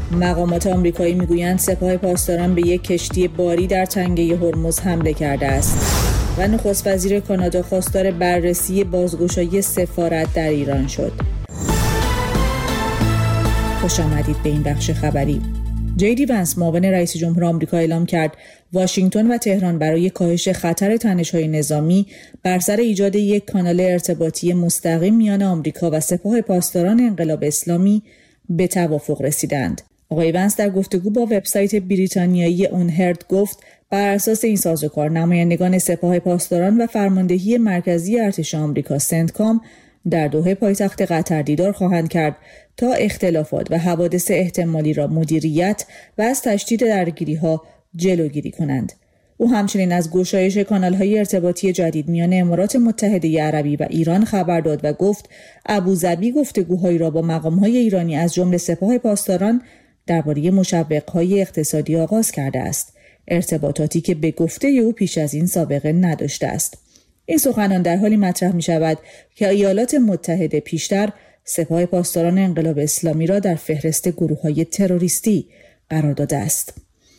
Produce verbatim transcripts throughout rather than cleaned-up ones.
مقامات آمریکایی میگویند سپاه پاسداران به یک کشتی باری در تنگه هرمز حمله کرده است. و نخست وزیر کانادا خواستار بررسی بازگشایی سفارت در ایران شد. خوش آمدید به این بخش خبری. جی دی ونس معاون رئیس جمهور آمریکا اعلام کرد واشنگتن و تهران برای کاهش خطر تنش‌های نظامی بر سر ایجاد یک کانال ارتباطی مستقیم میان آمریکا و سپاه پاسداران انقلاب اسلامی به توافق رسیدند. آقای ونس در گفتگو با وبسایت بریتانیایی اونهرد گفت بر اساس این سازوکار نمایندگان سپاه پاسداران و فرماندهی مرکزی ارتش آمریکا سنتکام در دوحه پایتخت قطر دیدار خواهند کرد تا اختلافات و حوادث احتمالی را مدیریت و از تشدید درگیری‌ها جلوگیری کنند. او همچنین از گشایش کانال‌های ارتباطی جدید میان امارات متحده عربی و ایران خبر داد و گفت ابوظبی گفتگوهایی را با مقام‌های ایرانی از جمله سپاه پاسداران درباره مشوق‌های اقتصادی آغاز کرده است، ارتباطاتی که به گفته او پیش از این سابقه نداشته است. این سخنان در حالی مطرح می شود که ایالات متحده پیشتر سپاه پاسداران انقلاب اسلامی را در فهرست گروه‌های تروریستی قرار داده است.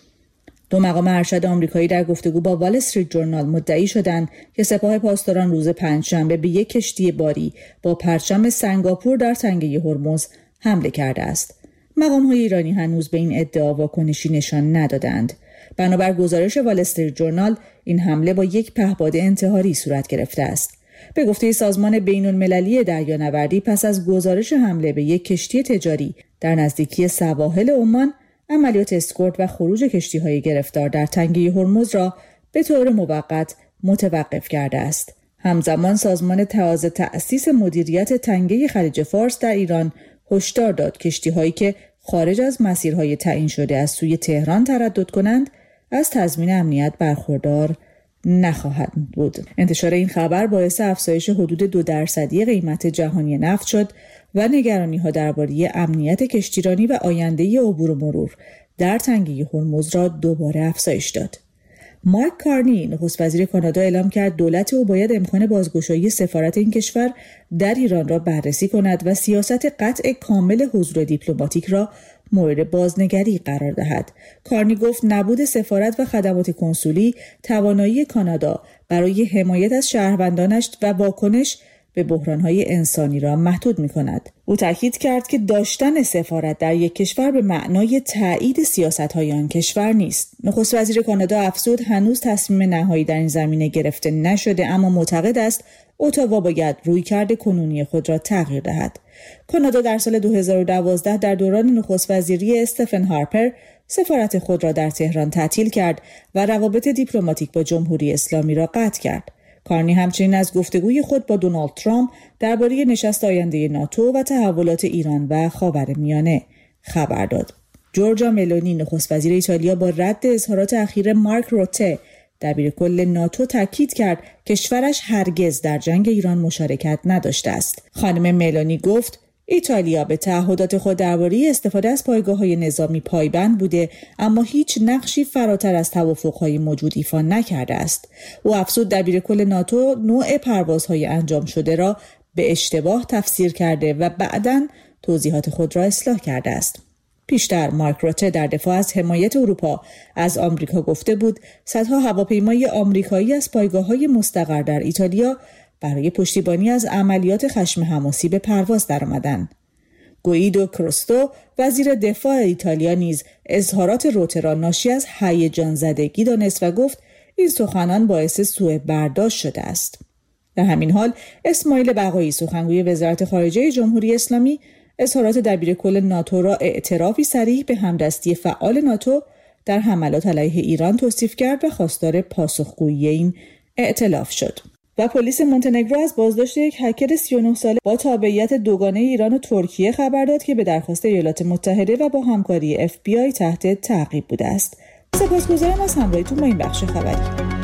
دو مقام ارشد آمریکایی در گفتگو با وال استریت جورنال مدعی شدند که سپاه پاسداران روز پنجشنبه به یک کشتی باری با پرچم سنگاپور در تنگه هرمز حمله کرده است. مقام‌های ایرانی هنوز به این ادعا واکنشی نشان ندادند. بنابر گزارش وال استریت جورنال این حمله با یک پهپاد انتحاری صورت گرفته است. به گفته سازمان بین‌المللی دریانوردی پس از گزارش حمله به یک کشتی تجاری در نزدیکی سواحل عمان، عملیات اسکورت و خروج کشتی‌های گرفتار در تنگه هرمز را به طور موقت متوقف کرده است. همزمان سازمان تازه تأسیس مدیریت تنگه خلیج فارس در ایران هشدار داد کشتی‌هایی که خارج از مسیرهای تعیین شده از سوی تهران تردد کنند از تضمین امنیت برخوردار نخواهند بود. انتشار این خبر باعث افزایش حدود دو درصدی قیمت جهانی نفت شد و نگرانی‌ها درباره امنیت کشتیرانی و آینده عبور و مرور در تنگه هرمز را دوباره افزایش داد. مارک کارنی نخست وزیر کانادا اعلام کرد دولت او باید امکان بازگشایی سفارت این کشور در ایران را بررسی کند و سیاست قطع کامل حضور دیپلماتیک را مورد بازنگری قرار دهد. کارنی گفت نبود سفارت و خدمات کنسولی توانایی کانادا برای حمایت از شهروندانش و واکنش به بحران‌های انسانی را محدود می‌کند. او تاکید کرد که داشتن سفارت در یک کشور به معنای تایید سیاست‌های آن کشور نیست. نخست وزیر کانادا افزود هنوز تصمیم نهایی در این زمینه گرفته نشده، اما معتقد است اتاوا باید رویکرد کنونی خود را تغییر دهد. کانادا در سال دو هزار و دوازده در دوران نخست وزیری استفن هارپر سفارت خود را در تهران تعطیل کرد و روابط دیپلماتیک با جمهوری اسلامی را قطع کرد. کارنی همچنین از گفتگوی خود با دونالد ترامپ درباره نشست آینده ناتو و تحولات ایران و خاورمیانه خبر داد. جورجا ملونی نخست وزیر ایتالیا با رد اظهارات اخیر مارک روته دبیرکل ناتو تاکید کرد کشورش هرگز در جنگ ایران مشارکت نداشته است. خانم ملونی گفت ایتالیا به تعهدات خود درباره استفاده از پایگاه‌های نظامی پایبند بوده، اما هیچ نقشی فراتر از توافق‌های موجود ایفا نکرده است. او افزود دبیرکل ناتو نوع پروازهای انجام شده را به اشتباه تفسیر کرده و بعداً توضیحات خود را اصلاح کرده است. پیشتر مارک روته در دفاع از حمایت اروپا از آمریکا گفته بود صدها هواپیمای آمریکایی از پایگاه‌های مستقر در ایتالیا برای پشتیبانی از عملیات خشم حماسی به پرواز درآمدند. گویدو کروستو وزیر دفاع ایتالیا نیز اظهارات روته را ناشی از هیجان زدگی دانست و گفت این سخنان باعث سوء برداشت شده است. در همین حال اسماعیل بقایی سخنگوی وزارت خارجه جمهوری اسلامی اظهارات دبیرکل ناتو را اعترافی صریح به همدستی فعال ناتو در حملات علیه ایران توصیف کرد و خواستار پاسخگویی این ائتلاف شد. و پلیس مونتنگرو از بازداشت یک هکر سی و نه ساله با تابعیت دوگانه ایران و ترکیه خبر داد که به درخواست ایالات متحده و با همکاری اف بی آی تحت تعقیب بوده است. سپاسگزارم از همراهیتون با این بخش خبری.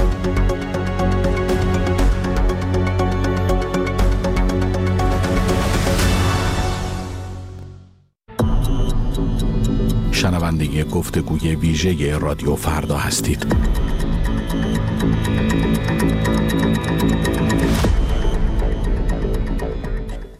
شنونده گفتگوی ویژه رادیو فردا هستید.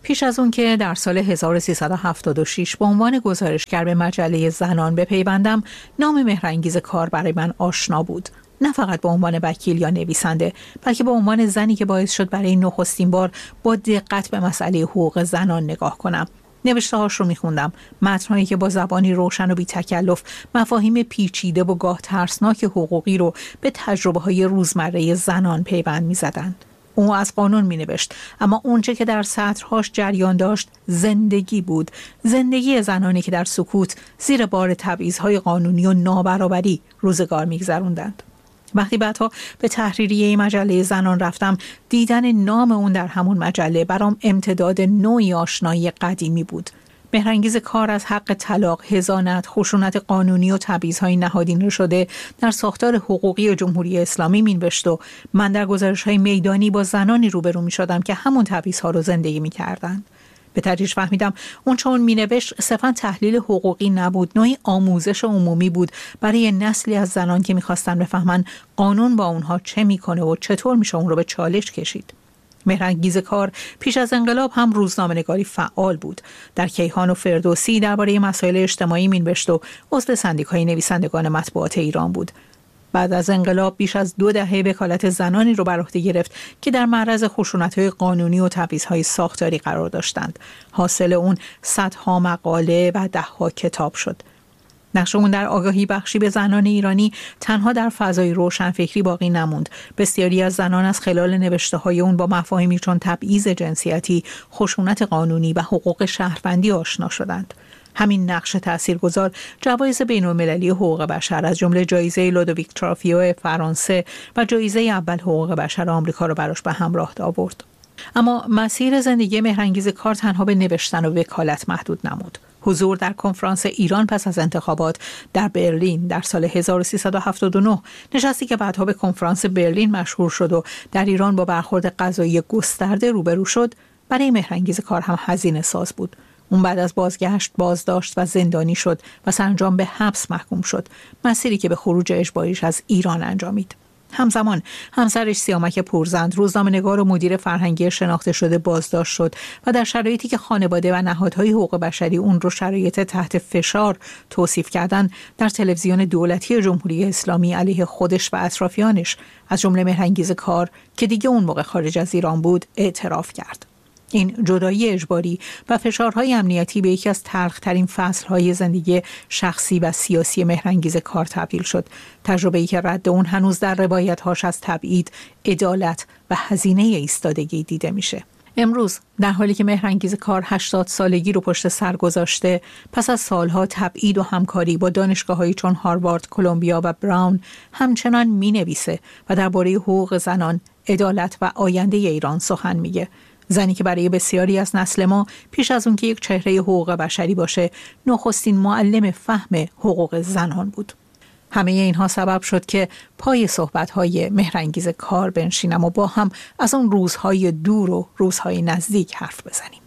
پیش از اون که در سال هزار و سیصد و هفتاد و شش به عنوان گزارشگر به مجله زنان بپیوندم، نام مهرانگیز کار برای من آشنا بود. نه فقط به عنوان وکیل یا نویسنده، بلکه به عنوان زنی که باعث شد برای نخستین بار با دقت به مسئله حقوق زنان نگاه کنم. نوشته هاش رو میخوندم، متنهایی که با زبانی روشن و بی تکلف مفاهیم پیچیده و گاه ترسناک حقوقی رو به تجربه های روزمره زنان پیوند میزدند. او از قانون می نوشت، اما اونچه که در سطرهاش جریان داشت زندگی بود، زندگی زنانی که در سکوت زیر بار تبعیض‌های قانونی و نابرابری روزگار می‌گذروندند. وقتی بعدها به تحریریه مجله زنان رفتم، دیدن نام اون در همون مجله برام امتداد نوعی آشنایی قدیمی بود. مهرانگیز کار از حق طلاق، حضانت، خشونت قانونی و تبعیض‌های نهادینه شده در ساختار حقوقی جمهوری اسلامی می‌نوشت و من در گزارش‌های میدانی با زنانی روبرو می‌شدم که همون تبعیض‌ها رو زندگی می‌کردند. به تدریج فهمیدم اون چون مینوشت صرفاً تحلیل حقوقی نبود، نوعی آموزش عمومی بود برای نسلی از زنان که می‌خواستن بفهمن قانون با اونها چه می‌کنه و چطور میشه اون رو به چالش کشید. مهرانگیز کار پیش از انقلاب هم روزنامه‌نگاری فعال بود. در کیهان و فردوسی درباره مسائل اجتماعی مینوشت و عضو سندیکای نویسندگان مطبوعات ایران بود. بعد از انقلاب بیش از دو دهه وکالت زنانی رو بر عهده گرفت که در معرض خشونت‌های قانونی و تبعیض‌های ساختاری قرار داشتند. حاصل اون صدها مقاله و ده‌ها کتاب شد. نقشمون در آگاهی بخشی به زنان ایرانی تنها در فضای روشنفکری باقی نموند. بسیاری از زنان از خلال نوشته‌های اون با مفاهیمی چون تبعیض جنسیتی، خشونت قانونی و حقوق شهروندی آشنا شدند. همین نقش تاثیرگذار جوایز بین‌المللی حقوق بشر از جمله جایزه لودویک ترافیو فرانسه و جایزه اول حقوق بشر آمریکا را براش به همراه آورد. اما مسیر زندگی مهرانگیز کار تنها به نوشتن و وکالت محدود نمود. حضور در کنفرانس ایران پس از انتخابات در برلین در سال هزار و سیصد و هفتاد و نه، نشستی که بعدها به کنفرانس برلین مشهور شد و در ایران با برخورد قضایی گسترده روبرو شد، برای مهرانگیز کار هم هزینه ساز بود. اون بعد از بازگشت بازداشت و زندانی شد و سرانجام به حبس محکوم شد، مسیری که به خروج اجباریش از ایران انجامید. همزمان همسرش سیامک پورزند، روزنامه‌نگار و مدیر فرهنگی شناخته شده، بازداشت شد و در شرایطی که خانواده و نهادهای حقوق بشری اون رو شرایط تحت فشار توصیف کردن، در تلویزیون دولتی جمهوری اسلامی علیه خودش و اطرافیانش از جمله مهرانگیز کار که دیگه اون موقع خارج از ایران بود اعتراف کرد. این جدایی اجباری و فشارهای امنیتی به یکی از تلخ‌ترین فصل‌های زندگی شخصی و سیاسی مهرانگیز کار تبدیل شد. تجربه‌ای که رد اون هنوز در روایت‌هاش از تبعید، عدالت و هزینه ایستادگی دیده میشه. امروز در حالی که مهرانگیز کار هشتاد سالگی رو پشت سر گذاشته، پس از سالها تبعید و همکاری با دانشگاه‌هایی چون هاروارد، کلمبیا و براون، همچنان می‌نویسه و درباره حقوق زنان، عدالت و آینده ایران سخن میگه. زنی که برای بسیاری از نسل ما پیش از اون که یک چهره حقوق بشری باشه، نخستین معلم فهم حقوق زنان بود. همه اینها سبب شد که پای صحبت‌های مهرانگیز کار بنشینم و با هم از اون روزهای دور و روزهای نزدیک حرف بزنیم.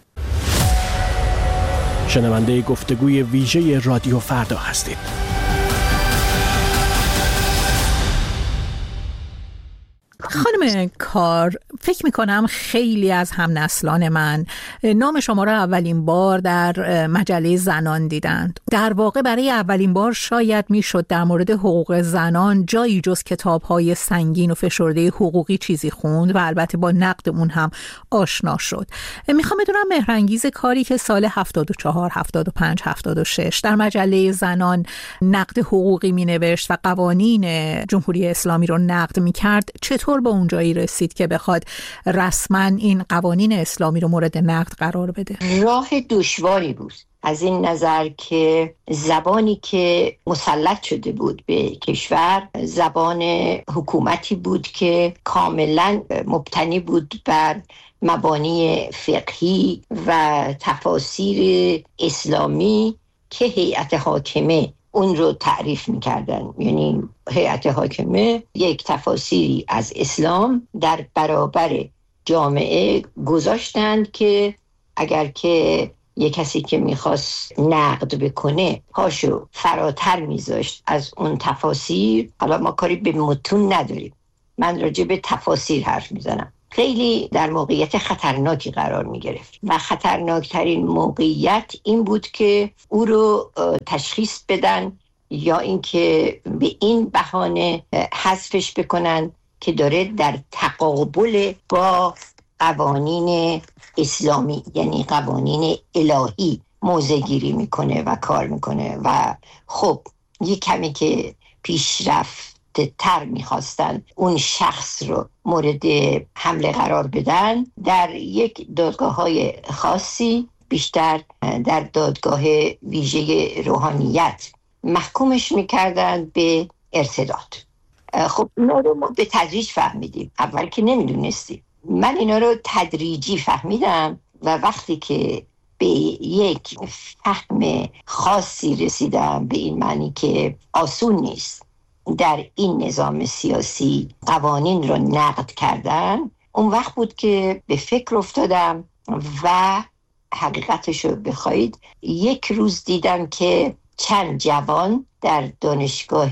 شنونده گفتگوی ویژه رادیو فردا هستید. خانم کار، فکر میکنم خیلی از همنسلان من نام شما را اولین بار در مجله زنان دیدند. در واقع برای اولین بار شاید میشد در مورد حقوق زنان جایی جز کتاب‌های سنگین و فشرده حقوقی چیزی خوند و البته با نقد اون هم آشنا شد. میخوام بدونم مهرانگیز کاری که سال هفتاد و چهار، هفتاد و پنج، هفتاد و شش در مجله زنان نقد حقوقی مینوشت و قوانین جمهوری اسلامی رو نقد میکرد، چطور به اونجایی رسید که بخواد رسما این قوانین اسلامی رو مورد نقد قرار بده؟ راه دشواری بود از این نظر که زبانی که مسلط شده بود به کشور زبان حکومتی بود که کاملا مبتنی بود بر مبانی فقهی و تفاسیر اسلامی که هیئت حاکمه اون رو تعریف می‌کردن. یعنی هیئت حاکمه یک تفاسیری از اسلام در برابر جامعه گذاشتند که اگر که یک کسی که میخواست نقد بکنه پاشو فراتر میذاشت از اون تفاسیر. حالا ما کاری به متون نداریم، من راجع به تفاسیر حرف میزنم. خیلی در موقعیت خطرناکی قرار می گرفت و خطرناکترین موقعیت این بود که او رو تشخیص بدن یا اینکه به این بهانه حذفش بکنن که داره در تقابل با قوانین اسلامی، یعنی قوانین الهی موضع گیری میکنه و کار میکنه. و خب یه کمی که پیشرفت تر میخواستن اون شخص رو مورد حمله قرار بدن، در یک دادگاه های خاصی، بیشتر در دادگاه ویژه روحانیت، محکومش میکردن به ارتداد. خب اینا رو ما به تدریج فهمیدیم، اول که نمیدونستیم. من اینا رو تدریجی فهمیدم و وقتی که به یک فهم خاصی رسیدم، به این معنی که آسون نیست در این نظام سیاسی قوانین رو نقد کردن، اون وقت بود که به فکر افتادم و حقیقتش رو بخواید یک روز دیدم که چند جوان در دانشگاه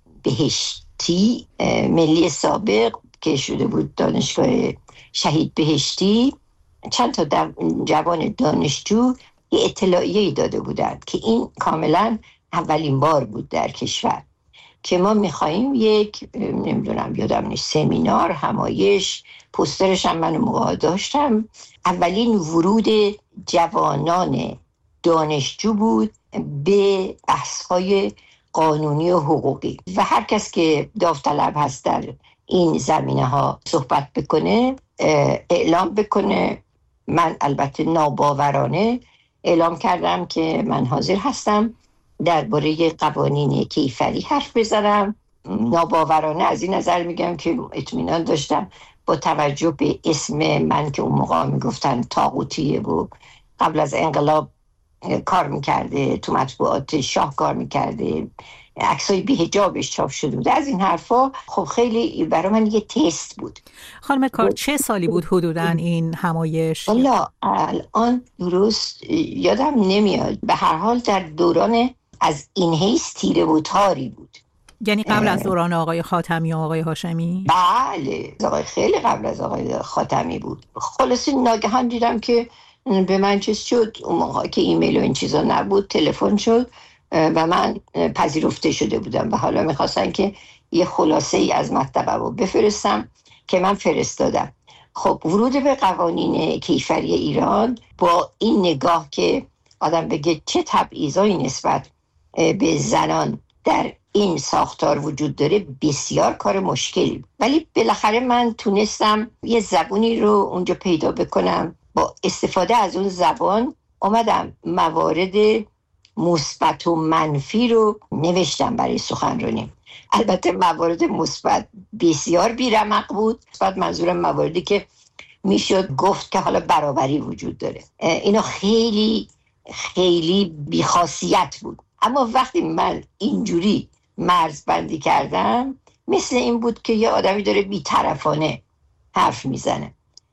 بهشتی ملی سابق که شده بود دانشگاه شهید بهشتی، چند تا جوان دانشجو یه اطلاعیه‌ای داده بودند که این کاملا اولین بار بود در کشور که ما میخواییم یک نمیدونم یادم نیست سمینار، همایش، پوسترش هم من موقع داشتم، اولین ورود جوانان دانشجو بود به بحث‌های قانونی و حقوقی و هر کس که داوطلب هست در این زمینه ها صحبت بکنه، اعلام بکنه. من البته ناباورانه اعلام کردم که من حاضر هستم درباره قوانین کیفری حرف بزنم. ناباورانه از این نظر میگم که اطمینان داشتم با توجه به اسم من که اون موقع میگفتن طاغوتیه و قبل از انقلاب کار میکرده، تو مطبوعات شاه کار میکرده، عکسای بی‌حجابش چاپ شده بود، از این حرفا. خب خیلی برای من یه تست بود. خانم کار چه سالی بود حدوداً این همایش؟ والا الان درست یادم نمیاد، به هر حال در دوران از این حیث تیره و تاری بود. یعنی قبل از دوران آقای خاتمی و آقای هاشمی؟ بله، آقای خیلی قبل از آقای خاتمی بود. خلاصی ناگهان دیدم که به من چیز شد، اون موقع که ایمیل و این چیزا نبود، تلفن شد و من پذیرفته شده بودم و حالا میخواستن که یه خلاصه ای از مطلب رو بفرستم که من فرستادم. خب ورود به قوانین کیفری ایران با این نگاه که آدم بگه چه تبعیضایی نسبت به زنان در این ساختار وجود داره، بسیار کار مشکلی، ولی بالاخره من تونستم یه زبونی رو اونجا پیدا بکنم. با استفاده از اون زبان اومدم موارد مثبت و منفی رو نوشتم برای سخنرانی. البته موارد مثبت بسیار بی‌رمق بود. مثبت منظورم مواردی که میشد گفت که حالا برابری وجود داره، اینا خیلی خیلی بی‌خاصیت بود. اما وقتی من اینجوری مرزبندی کردم، مثل این بود که یه آدمی داره بی‌طرفانه حرف میزنه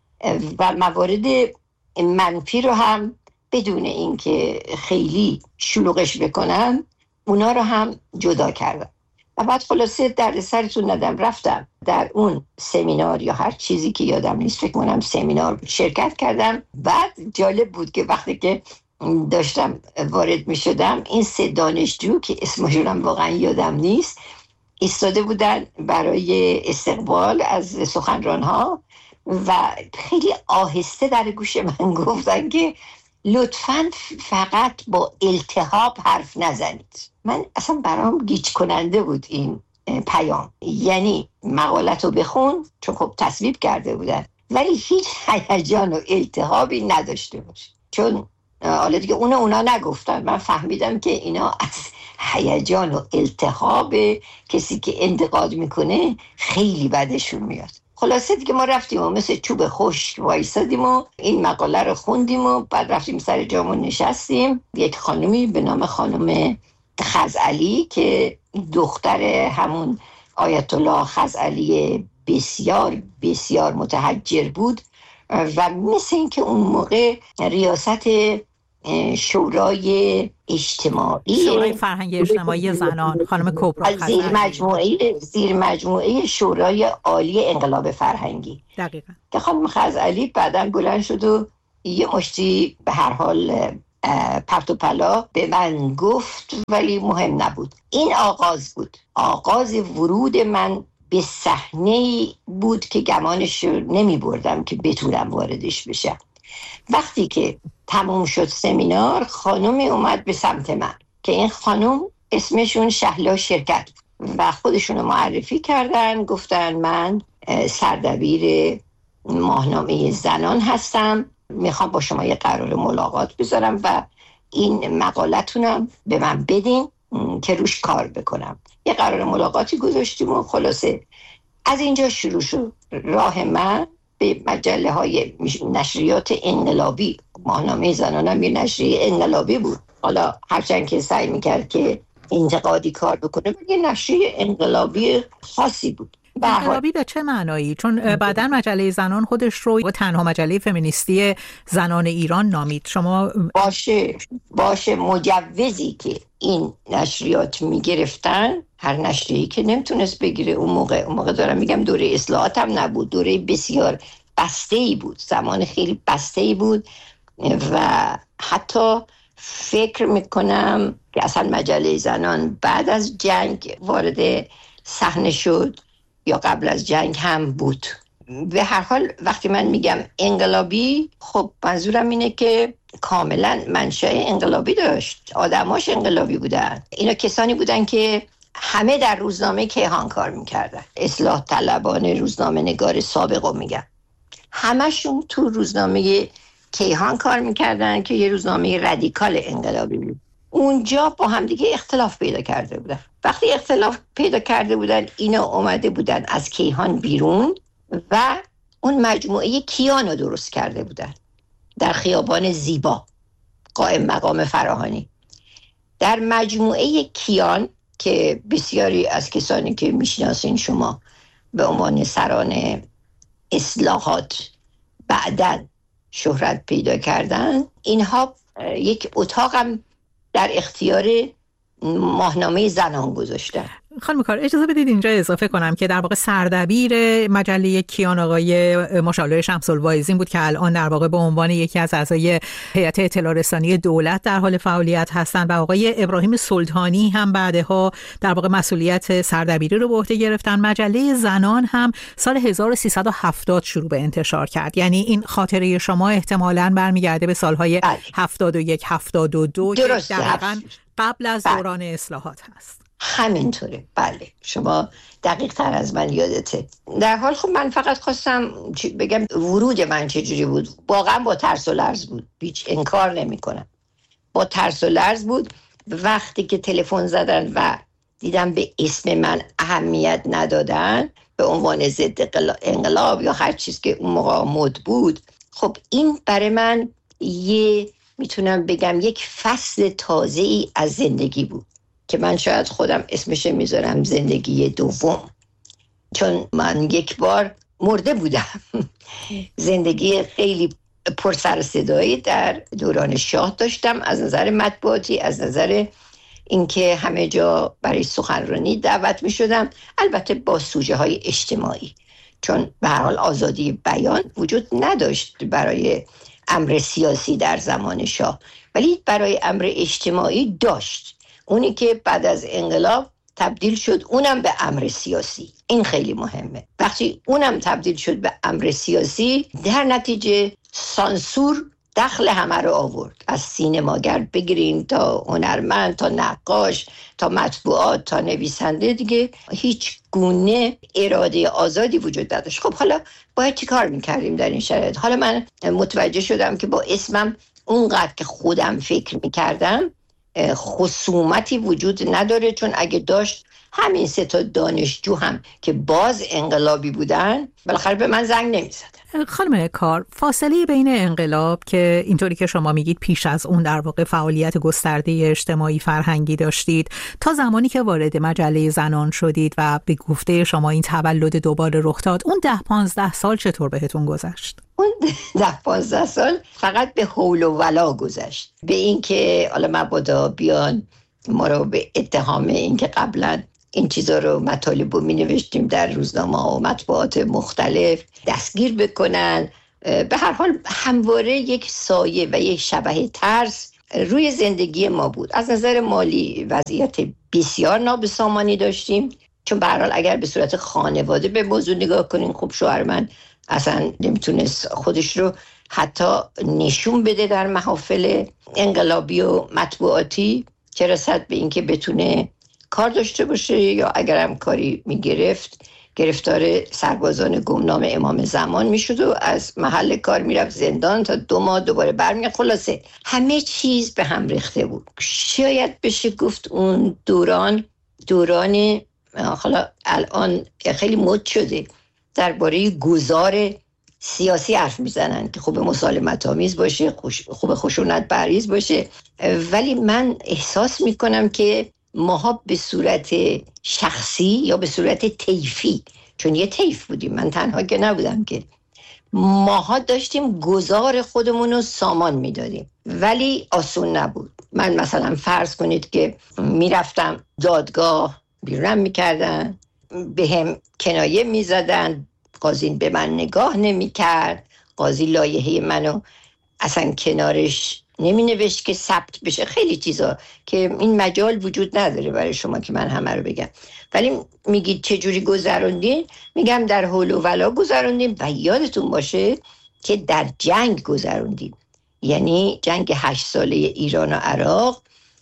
و موارد منفی رو هم بدون اینکه خیلی شلوغش بکنم اونا رو هم جدا کردم. و بعد خلاصه درد سرتون ندم، رفتم در اون سمینار یا هر چیزی که یادم نیست، فکر کنم سمینار شرکت کردم. بعد جالب بود که وقتی که داشتم وارد می شدم، این سه دانشجو که اسمشون هم واقعا یادم نیست ایستاده بودن برای استقبال از سخنران ها و خیلی آهسته در گوش من گفتن که لطفاً فقط با التهاب حرف نزنید. من اصلا برام گیج کننده بود این پیام، یعنی مقالت رو بخون، چون خب تصویب کرده بودن، ولی هیچ هیجان و التهابی نداشته باشه. چون حالا دیگه اون اونا نگفتن، من فهمیدم که اینا از هیجان و التهاب کسی که انتقاد میکنه خیلی بدشون میاد. خلاصه دیگه ما رفتیم و مثل چوب خشک وایسادیم و این مقاله رو خوندیم و بعد رفتیم سر جامون نشستیم. یک خانمی به نام خانم خزعلی که دختر همون آیت الله خزعلی بسیار بسیار متحجر بود و مثل این که اون موقع ریاست شورای اجتماعی شورای فرهنگی اجتماعی زنان خانم کبرا خزعلی زیر مجموعه زیر مجموعه شورای عالی انقلاب فرهنگی دقیقاً که خانم خزعلی بعداً بلند شد و یه مشتی به هر حال پرت و پلا به من گفت، ولی مهم نبود. این آغاز بود، آغاز ورود من به صحنه بود که گمانش نمی بردم که بتونم واردش بشم. وقتی که تموم شد سمینار، خانومی اومد به سمت من که این خانوم اسمشون شهلا شرکت و خودشونو معرفی کردن، گفتن من سردبیر ماهنامه زنان هستم، میخوام با شما یه قرار ملاقات بذارم و این مقالتونم به من بدین که روش کار بکنم. یه قرار ملاقاتی گذاشتیم و خلاصه از اینجا شروع شد راه من به مجله های نشریات انقلابی. ماهنامه زنانم یه نشریه انقلابی بود، حالا هرچند که سعی میکرد که انتقادی کار بکنه، یه نشریه انقلابی خاصی بود. انقلابی به چه معنایی؟ چون بعداً مجله زنان خودش رو تنها مجله فمینیستی زنان ایران نامید. شما باشه باشه مجوزی که این نشریات میگرفتن، هر نشریه‌ای که نمیتونست بگیره اون موقع، اون موقع دارم میگم دوره اصلاحات هم نبود، دوره بسیار بسته‌ای بود، زمان خیلی بسته‌ای بود و حتی فکر میکنم که اصلا مجله زنان بعد از جنگ وارد صحنه شد یا قبل از جنگ هم بود. به هر حال وقتی من میگم انقلابی، خب منظورم اینه که کاملا منشأ انقلابی داشت، آدماش انقلابی بودن. اینا کسانی بودن که همه در روزنامه کیهان کار میکردن، اصلاح طلبان روزنامه نگار سابق رو میگم، همشون تو روزنامه کیهان کار میکردن که یه روزنامه رادیکال انقلابی بود. اونجا با هم دیگه اختلاف پیدا کرده بودن. وقتی اختلاف پیدا کرده بودن، اینا اومده بودن از کیهان بیرون و اون مجموعه کیان رو درست کرده بودن در خیابان زیبا قائم مقام فراهانی. در مجموعه کیان که بسیاری از کسانی که میشناسین شما به عنوان سران اصلاحات بعداً شهرت پیدا کردن، اینها یک اتاقم در اختیار ماهنامه زنان گذاشتن. خانم کار اجازه بدید اینجا اضافه کنم که در واقع سردبیر مجله کیان آقای مشاور شمس الواعظین بود که الان در واقع به عنوان یکی از اعضای هیئت اطلاع رسانی دولت در حال فعالیت هستند و آقای ابراهیم سلطانی هم بعدها در واقع مسئولیت سردبیری رو به عهده گرفتن. مجله زنان هم سال هزار و سیصد و هفتاد شروع به انتشار کرد، یعنی این خاطره شما احتمالاً برمیگرده به سالهای هفتاد و یک هفتاد و دو که دقیقاً قبل از دوران اصلاحات هست. همینطوره، بله، شما دقیق تر از من یادته. در حال خب من فقط خواستم بگم ورود من چجوری بود. واقعا با ترس و لرز بود، هیچ انکار نمی کنم، با ترس و لرز بود. وقتی که تلفن زدن و دیدم به اسم من اهمیت ندادن به عنوان ضد انقلاب یا هر چیز که اون موقع مد بود، خب این برای من یه میتونم بگم یک فصل تازه‌ای از زندگی بود که من شاید خودم اسمش میذارم زندگی دوم، چون من یک بار مرده بودم. زندگی خیلی پر سر صدایی در دوران شاه داشتم، از نظر مطبوعاتی، از نظر اینکه همه جا برای سخنرانی دعوت میشدم، البته با سوژه های اجتماعی، چون به هر حال آزادی بیان وجود نداشت برای امر سیاسی در زمان شاه، ولی برای امر اجتماعی داشت. اونی که بعد از انقلاب تبدیل شد اونم به امر سیاسی، این خیلی مهمه. وقتی اونم تبدیل شد به امر سیاسی، در نتیجه سانسور دخل همه رو آورد، از سینماگر بگیرین تا هنرمند تا نقاش تا مطبوعات تا نویسنده، دیگه هیچ گونه اراده آزادی وجود نداشت. خب حالا باید چی کار میکردیم در این شرایط؟ حالا من متوجه شدم که با اسمم اونقدر که خودم فکر میکردم خصومتی وجود نداره، چون اگه داشت همین سه تا دانشجو هم که باز انقلابی بودن بالاخره به من زنگ نمیزدن. خانم کار، فاصله بین انقلاب که اینطوری که شما میگید پیش از اون در واقع فعالیت گسترده اجتماعی فرهنگی داشتید تا زمانی که وارد مجله زنان شدید و به گفته شما این تولد دوباره رخ داد، اون ده پانزده سال چطور بهتون گذشت؟ اون ده پانزده سال فقط به حول و ولا گذشت، به این که حالا مبادا بیان ما رو به اتهام این که قبلا این چیزا رو مطالب رو می نوشتیم در روزنامه ها و مطبوعات مختلف دستگیر بکنن. به هر حال همواره یک سایه و یک شبح ترس روی زندگی ما بود. از نظر مالی وضعیت بسیار نابسامانی داشتیم، چون به هر حال اگر به صورت خانواده به موضوع نگاه کنیم، خب شوهر من اصلا نمیتونست خودش رو حتی نشون بده در محافل انقلابی و مطبوعاتی، چه رسد به اینکه بتونه کار داشته باشه، یا اگرم کاری میگرفت گرفتار سربازان گمنام امام زمان میشد و از محل کار میرفت زندان تا دو ماه دوباره برمیگشت. خلاصه همه چیز به هم ریخته بود. شاید بشه گفت اون دوران دوران حالا الان خیلی مد شده درباره گذار سیاسی حرف میزنن که خوب مسالمت آمیز باشه، خوش خوب خشونت بریز باشه، ولی من احساس میکنم که ماها به صورت شخصی یا به صورت طیفی، چون یه طیف بودیم، من تنها که نبودم، که ماها داشتیم گذار خودمون رو سامان میدادیم، ولی آسون نبود. من مثلا فرض کنید که میرفتم دادگاه، بیرونم میکردن، به هم کنایه میزدن، قاضی به من نگاه نمیکرد، قاضی لایحه منو اصلا کنارش نمی نوشت که ثبت بشه، خیلی چیزا که این مجال وجود نداره برای شما که من همه رو بگم. ولی میگید چجوری گذروندین؟ میگم در حول و ولا گذروندیم و یادتون باشه که در جنگ گذروندیم. یعنی جنگ هشت ساله ایران و عراق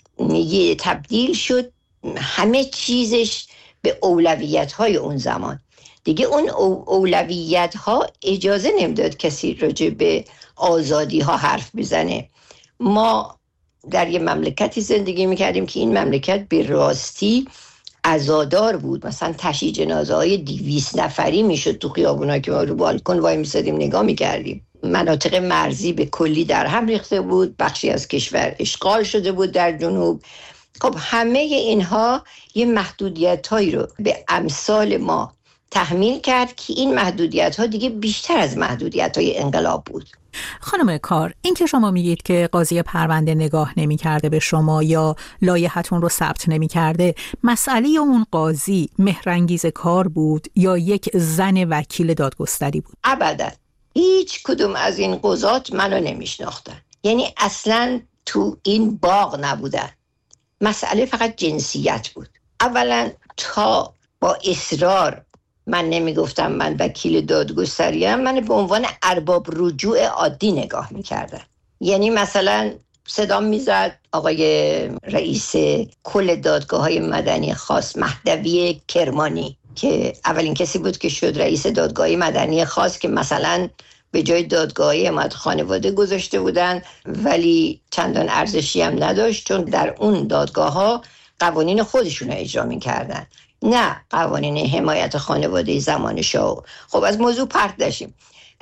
یه تبدیل شد همه چیزش به اولویت های اون زمان. دیگه اون اولویت ها اجازه نمیداد کسی راجع به آزادی ها حرف بزنه. ما در یه مملکتی زندگی میکردیم که این مملکت به راستی عزادار بود. مثلا تشییع جنازه های دویست نفری میشد تو خیابونا که ما رو بالکن وای میسادیم نگاه میکردیم. مناطق مرزی به کلی در هم ریخته بود، بخشی از کشور اشغال شده بود در جنوب. خب همه اینها یه محدودیت هایی رو به امثال ما تحمیل کرد که این محدودیت ها دیگه بیشتر از محدودیت های انقلاب بود. خانم کار، این که شما میگید که قاضی پرونده نگاه نمی کرده به شما یا لایحتون رو ثبت نمی کرده، مسئله اون قاضی مهرانگیز کار بود یا یک زن وکیل دادگستری بود؟ ابدا هیچ کدوم از این قضات منو نمیشناختن، یعنی اصلا تو این باغ نبودن. مسئله فقط جنسیت بود. اولا تا با اصرار من نمیگفتم من وکیل دادگستریم، من به عنوان ارباب رجوع عادی نگاه میکردن. یعنی مثلا صدام میزد آقای رئیس کل دادگاه‌های مدنی خاص مهدوی کرمانی که اولین کسی بود که شد رئیس دادگاه مدنی خاص، که مثلا به جای دادگاهی حمایت خانواده گذاشته بودن ولی چندان ارزشی هم نداشت، چون در اون دادگاه‌ها قوانین خودشون رو اجرا میکردن، نه قوانین حمایت خانواده زمان شاه. خب از موضوع پرت داشتیم.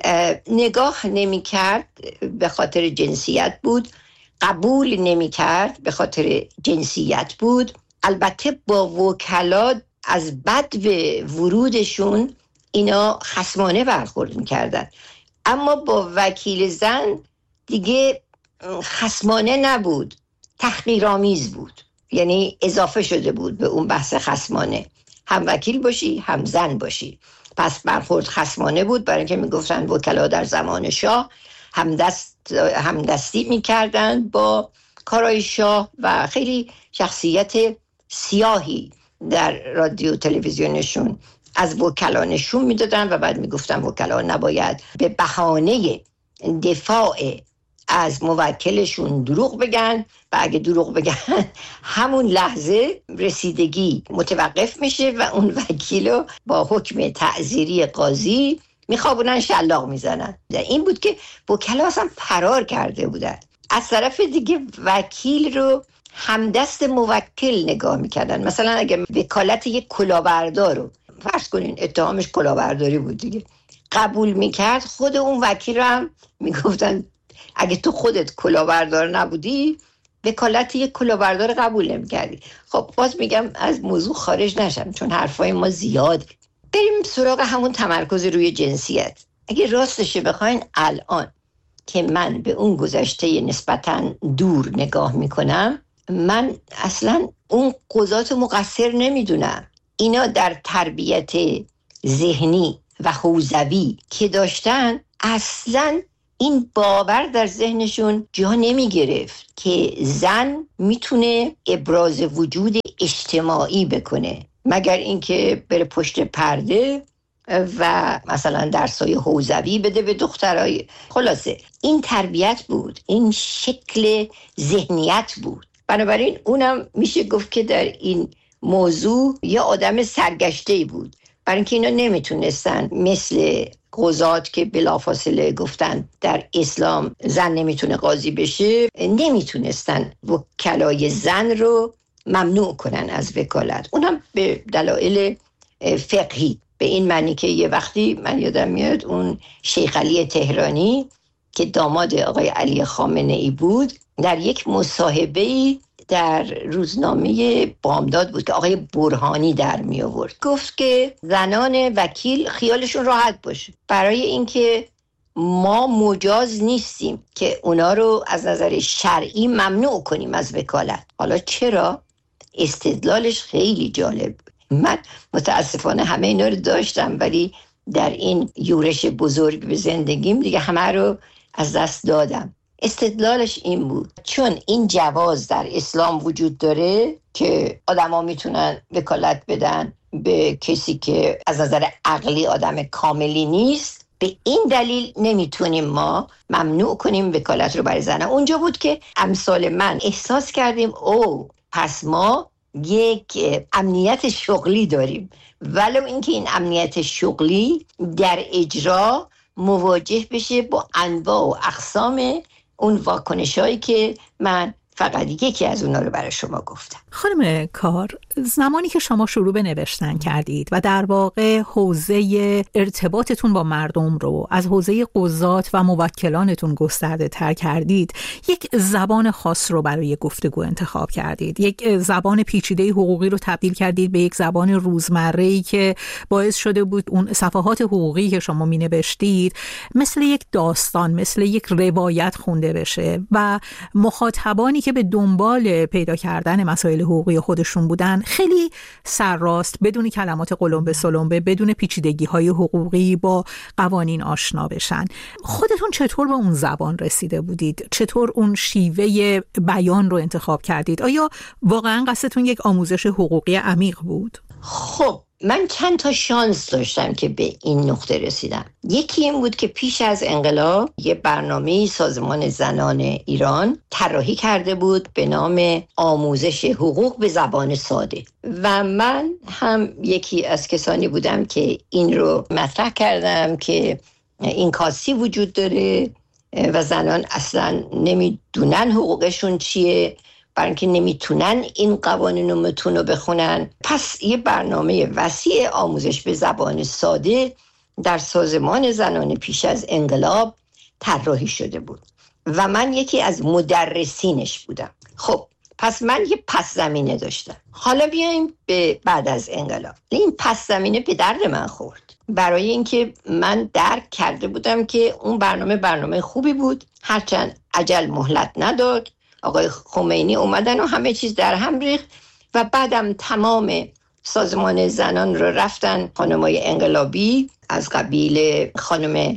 نگاه نمی کرد به خاطر جنسیت بود، قبول نمی کرد به خاطر جنسیت بود. البته با وکلا از بد به ورودشون اینا خصمانه برخورد می کردن، اما با وکیل زن دیگه خصمانه نبود، تحقیرآمیز بود. یعنی اضافه شده بود به اون بحث خصمانه، هم وکیل باشی هم زن باشی. پس برخورد خصمانه بود، برای اینکه میگفتن وکلا در زمان شاه همدست همدستی میکردن با کارهای شاه و خیلی شخصیت سیاهی در رادیو تلویزیونشون از وکلا نشون میدادن و بعد میگفتن وکلا نباید به بهانه دفاع از موکلشون دروغ بگن و اگه دروغ بگن همون لحظه رسیدگی متوقف میشه و اون وکیلو با حکم تعزیری قاضی میخوابونن، شلاق میزنن. این بود که وکلا اصلا فرار کرده بودن. از طرف دیگه وکیل رو همدست موکل نگاه میکردن. مثلا اگه وکالت یک کلاهبردار رو فرض کنین اتهامش کلاهبرداری بود دیگه قبول میکرد، خود اون وکیل رو هم میگفتن اگه تو خودت کلاهبردار نبودی وکالت یک کلاهبردار قبول نمی‌کردی. خب باز میگم از موضوع خارج نشم چون حرفای ما زیاد. بریم سراغ همون تمرکز روی جنسیت. اگه راستشه بخواین الان که من به اون گذشته نسبتاً دور نگاه میکنم، من اصلا اون قضات مقصر نمیدونم. اینا در تربیت ذهنی و حوزوی که داشتن اصلا این باور در ذهنشون جا نمی گرفت که زن میتونه ابراز وجود اجتماعی بکنه، مگر اینکه بره پشت پرده و مثلا درسای حوزوی بده به دخترای. خلاصه این تربیت بود، این شکل ذهنیت بود. بنابراین اونم میشه گفت که در این موضوع یه آدم سرگشته‌ای بود، برای اینکه اینا نمیتونستن مثل قضات که بلافاصله گفتن در اسلام زن نمیتونه قاضی بشه، نمیتونستن وکلای زن رو ممنوع کنن از وکالت، اونم به دلایل فقهی. به این معنی که یه وقتی من یادم میاد اون شیخ علی تهرانی که داماد آقای علی خامنه ای بود، در یک مصاحبه‌ای در روزنامه بامداد بود که آقای برهانی در می آورد، گفت که زنان وکیل خیالشون راحت باشه، برای اینکه ما مجاز نیستیم که اونا رو از نظر شرعی ممنوع کنیم از وکالت. حالا چرا؟ استدلالش خیلی جالب. من متاسفانه همه اینا رو داشتم، ولی در این یورش بزرگ به زندگیم دیگه همه رو از دست دادم. استدلالش این بود چون این جواز در اسلام وجود داره که آدما میتونن وکالت بدن به کسی که از نظر عقلی آدم کاملی نیست، به این دلیل نمیتونیم ما ممنوع کنیم وکالت رو برای زنان. اونجا بود که امثال من احساس کردیم او پس ما یک امنیت شغلی داریم، ولو اینکه این امنیت شغلی در اجرا مواجه بشه با انواع و اقسام اون واکنشایی که من فقط یکی از اونا رو برای شما گفتم. خانم کار، زمانی که شما شروع به نوشتن کردید و در واقع حوزه ارتباطتون با مردم رو از حوزه قضات و موکلانتون گسترده تر کردید، یک زبان خاص رو برای گفتگو انتخاب کردید، یک زبان پیچیده حقوقی رو تبدیل کردید به یک زبان روزمره‌ای که باعث شده بود اون صفحات حقوقی که شما می نوشتید مثل یک داستان، مثل یک روایت خونده بشه و مخاطبانی که به دنبال پیدا کردن مسائل حقوقی خودشون بودن خیلی سرراست، بدون کلمات قلمبه سلمبه، بدون پیچیدگی‌های حقوقی با قوانین آشنا بشن. خودتون چطور به اون زبان رسیده بودید؟ چطور اون شیوه بیان رو انتخاب کردید؟ آیا واقعا قصدتون یک آموزش حقوقی عمیق بود؟ خب من چند تا شانس داشتم که به این نقطه رسیدم. یکی این بود که پیش از انقلاب یه برنامه سازمان زنان ایران طراحی کرده بود به نام آموزش حقوق به زبان ساده و من هم یکی از کسانی بودم که این رو مطرح کردم که این کاسی وجود داره و زنان اصلا نمیدونن حقوقشون چیه، برای اینکه نمیتونن این قوانین و متون رو بخونن. پس یه برنامه وسیع آموزش به زبان ساده در سازمان زنان پیش از انقلاب طراحی شده بود و من یکی از مدرسینش بودم. خب پس من یه پس زمینه داشتم. حالا بیایم به بعد از انقلاب. این پس زمینه به درد من خورد، برای اینکه من درک کرده بودم که اون برنامه برنامه خوبی بود، هرچند عجل مهلت نداد. آقای خمینی اومدن و همه چیز در هم ریخت و بعدم تمام سازمان زنان رو رفتن خانمای انقلابی از قبیل خانم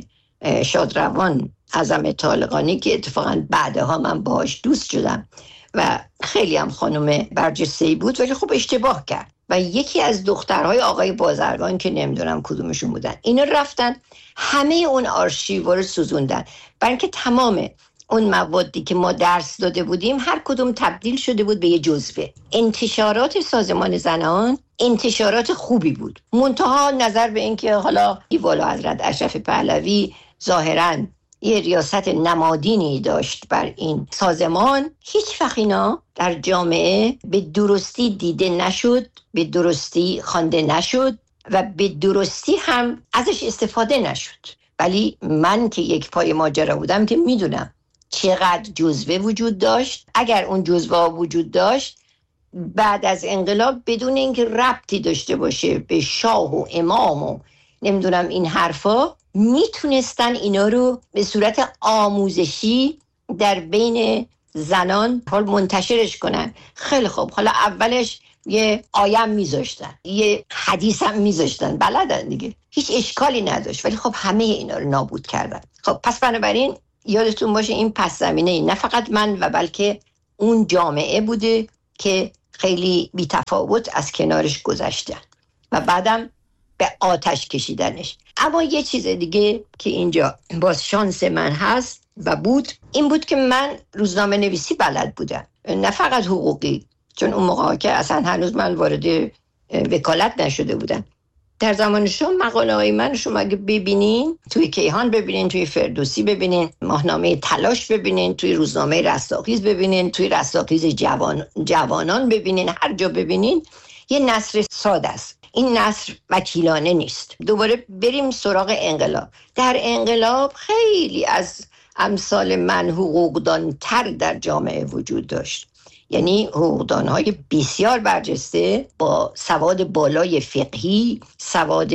شادروان اعظم طالقانی که اتفاقا بعدها من باهاش دوست شدم و خیلی هم خانم برجسته‌ای بود، ولی خب اشتباه کرد و یکی از دخترهای آقای بازرگان که نمیدونم کدومشون بودن، اینا رفتن همه اون آرشیو رو سوزوندن، برای اینکه تمام اون موادی که ما درس داده بودیم هر کدوم تبدیل شده بود به یه جزوه. انتشارات سازمان زنان انتشارات خوبی بود، منتها نظر به این که حالا والا حضرت اشرف پهلوی ظاهراً یه ریاست نمادینی داشت بر این سازمان، هیچ وقت اینا در جامعه به درستی دیده نشد، به درستی خوانده نشد و به درستی هم ازش استفاده نشد. ولی من که یک پای ماجرا بودم که میدونم چقدر جزوه وجود داشت. اگر اون جزوه وجود داشت بعد از انقلاب بدون اینکه ربطی داشته باشه به شاه و امام و نمیدونم این حرفا، میتونستن اینا رو به صورت آموزشی در بین زنان حال منتشرش کنن. خیلی خوب، حالا اولش یه آیم میذاشتن، یه حدیث هم میذاشتن، بلدن دیگه، هیچ اشکالی نداشت، ولی خب همه اینا رو نابود کردن. خب پس بنابراین یادتون باشه این پس زمینه نه فقط من و بلکه اون جامعه بوده که خیلی بی‌تفاوت از کنارش گذشتن و بعدم به آتش کشیدنش. اما یه چیز دیگه که اینجا باز شانس من هست و بود، این بود که من روزنامه نویسی بلد بودم، نه فقط حقوقی، چون اون موقع که اصلا هنوز من وارد وکالت نشده بودم. در زمان شما مقاله های من شما اگه ببینین، توی کیهان ببینین، توی فردوسی ببینین، ماهنامه تلاش ببینین، توی روزنامه رستاخیز ببینین، توی رستاخیز جوان جوانان ببینین، هر جا ببینین یه نثر ساده است. این نثر وکیلانه نیست. دوباره بریم سراغ انقلاب. در انقلاب خیلی از امثال من حقوقدان تر در جامعه وجود داشت، یعنی حقوقدان‌های بسیار برجسته با سواد بالای فقهی، سواد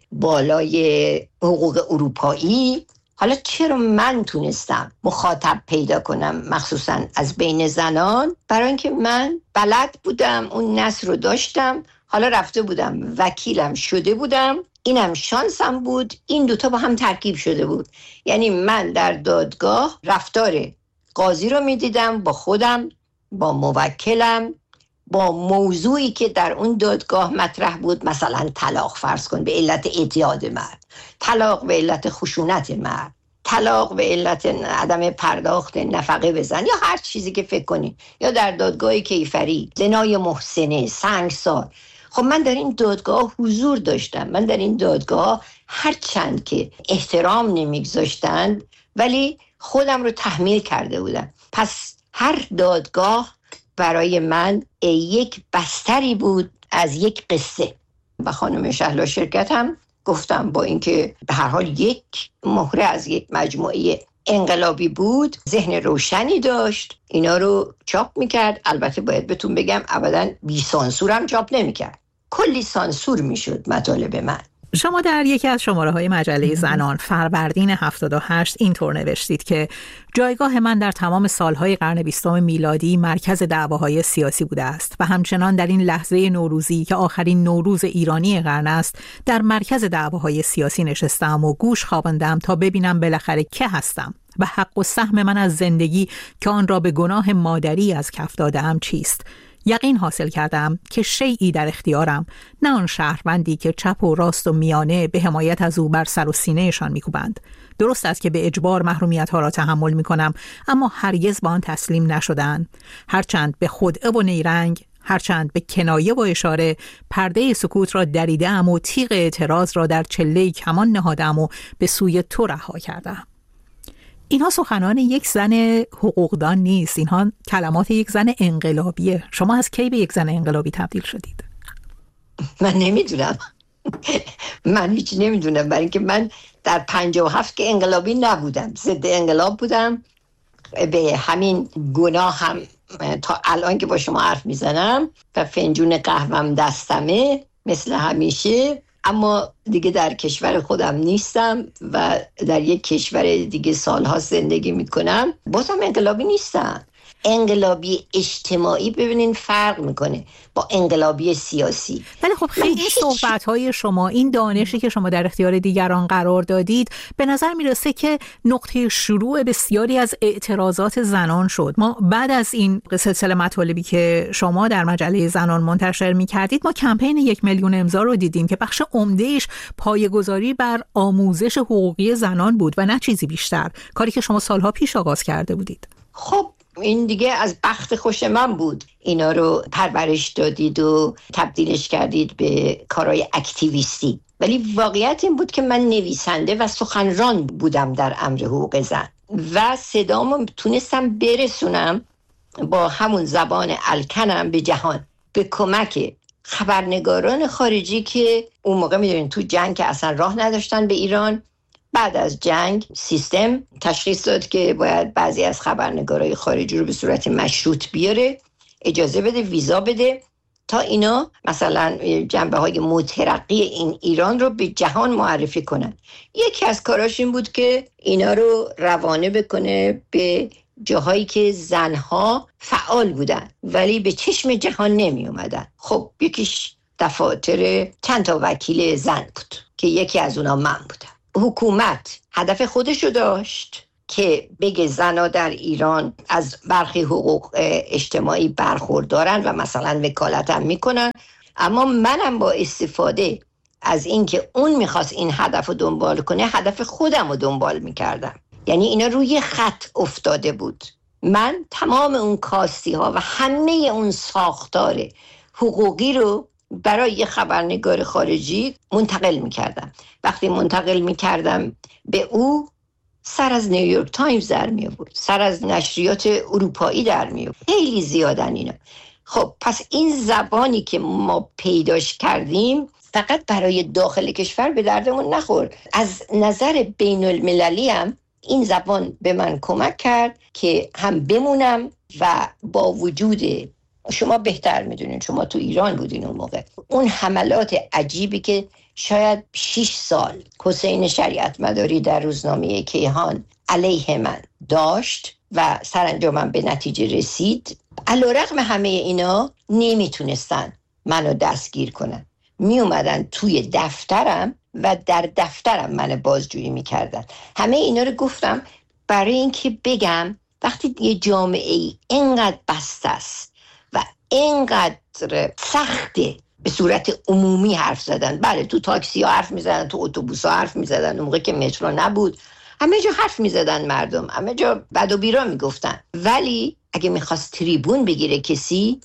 بالای حقوق اروپایی. حالا چرا من تونستم مخاطب پیدا کنم مخصوصا از بین زنان؟ برای اینکه من بلد بودم، اون نثر رو داشتم، حالا رفته بودم وکیلم شده بودم، اینم شانسم بود، این دوتا با هم ترکیب شده بود. یعنی من در دادگاه رفتار قاضی رو میدیدم با خودم، با موکلم، با موضوعی که در اون دادگاه مطرح بود، مثلا طلاق فرض کن به علت اعتیاد مرد، طلاق به علت خشونت مرد، طلاق به علت عدم پرداخت نفقه به زن، یا هر چیزی که فکر کنی، یا در دادگاه کیفری زنای محسنه، سنگسار. خب من در این دادگاه حضور داشتم، من در این دادگاه هر چند که احترام نمیگذاشتند ولی خودم رو تحمیل کرده بودم. پس هر دادگاه برای من یک بستری بود از یک قصه. و خانم شهلا شرکت هم گفتم با اینکه به هر حال یک مهره از یک مجموعه انقلابی بود، ذهن روشنی داشت، اینا رو چاپ میکرد. البته باید بهتون بگم ابداً بی سانسور هم چاپ نمیکرد، کلی سانسور میشد مطالب من. شما در یکی از شماره‌های مجله زنان فروردین هفتاد و هشت اینطور نوشتید که جایگاه من در تمام سالهای قرن بیستم میلادی مرکز دعواهای سیاسی بوده است و همچنان در این لحظه نوروزی که آخرین نوروز ایرانی قرن است در مرکز دعواهای سیاسی نشستم و گوش خواباندم تا ببینم بالاخره که هستم و حق و سهم من از زندگی که آن را به گناه مادری از کف دادم چیست. یقین حاصل کردم که شیئی در اختیارم، نه آن شهروندی که چپ و راست و میانه به حمایت از او بر سر و سینهشان میکوبند. درست است که به اجبار محرومیت ها را تحمل میکنم، اما هرگز با آن تسلیم نشدند. هرچند به خدعه و نیرنگ، هرچند به کنایه و اشاره پرده سکوت را دریدم و تیغ اعتراض را در چله کمان نهادم و به سوی تو رها کردم. اینها سخنان یک زن حقوقدان نیست، اینها کلمات یک زن انقلابیه. شما از کی به یک زن انقلابی تبدیل شدید؟ من نمیدونم من هیچ نمیدونم، برای اینکه من در پنجاه و هفت که انقلابی نبودم، ضد انقلاب بودم. به همین گناه هم تا الان که با شما حرف میزنم و فنجون قهوهم دستمه مثل همیشه، اما دیگه در کشور خودم نیستم و در یک کشور دیگه سالها زندگی میکنم. بازم انقلابی نیستم. انقلابی اجتماعی ببینین فرق میکنه با انقلابی سیاسی. ولی خب خیلی این صحبت‌های شما، این دانشی که شما در اختیار دیگران قرار دادید، به نظر میرسه که نقطه شروع بسیاری از اعتراضات زنان شد. ما بعد از این سلسله مطالبی که شما در مجله زنان منتشر میکردید، ما کمپین یک میلیون امضا رو دیدیم که بخش عمده‌اش پایه‌گذاری بر آموزش حقوقی زنان بود و نه چیزی بیشتر، کاری که شما سالها پیش آغاز کرده بودید. خب این دیگه از بخت خوش من بود، اینا رو پرورش دادید و تبدیلش کردید به کارهای اکتیویستی. ولی واقعیت این بود که من نویسنده و سخنران بودم در امر حقوق زن و صدامو تونستم برسونم با همون زبان الکنم به جهان، به کمک خبرنگاران خارجی که اون موقع میدونین تو جنگ که اصلا راه نداشتن به ایران. بعد از جنگ سیستم تشخیص داد که باید بعضی از خبرنگارای خارجی رو به صورت مشروط بیاره، اجازه بده، ویزا بده تا اینا مثلا جنبه های مترقی این ایران رو به جهان معرفی کنن. یکی از کاراش این بود که اینا رو روانه بکنه به جاهایی که زنها فعال بودن ولی به چشم جهان نمی اومدن. خب یکیش دفاتر چند تا وکیل زن بود که یکی از اونا من بودم. حکومت هدف خودشو داشت که بگه زنها در ایران از برخی حقوق اجتماعی برخوردارن و مثلا وکالت هم میکنن، اما منم با استفاده از این که اون میخواست این هدف رو دنبال کنه هدف خودم رو دنبال میکردم. یعنی اینا روی خط افتاده بود. من تمام اون کاستی ها و همه اون ساختار حقوقی رو برای یه خبرنگار خارجی منتقل میکردم. وقتی منتقل میکردم به او، سر از نیویورک تایمز در می آورد، سر از نشریات اروپایی در می آورد. خیلی زیادن اینا. خب پس این زبانی که ما پیداش کردیم فقط برای داخل کشور به دردمون نخورد. از نظر بین المللی هم این زبان به من کمک کرد که هم بمونم و با وجود، شما بهتر میدونین، شما تو ایران بودین اون موقع، اون حملات عجیبی که شاید شش سال حسین شریعت مداری در روزنامه کیهان علیه من داشت و سرانجام به نتیجه رسید، علیرغم همه اینا نمیتونستن منو دستگیر کنن. می اومدن توی دفترم و در دفترم من بازجویی میکردن. همه اینا رو گفتم برای اینکه بگم وقتی یه جامعه اینقدر بسته است و اینقدر سخته به صورت عمومی حرف زدن، بله تو تاکسی ها حرف میزدن، تو اتوبوس ها حرف میزدن، اون موقع که مترو نبود همه جا حرف میزدن مردم، همه جا بد و بیرا میگفتن، ولی اگه میخواست تریبون بگیره کسی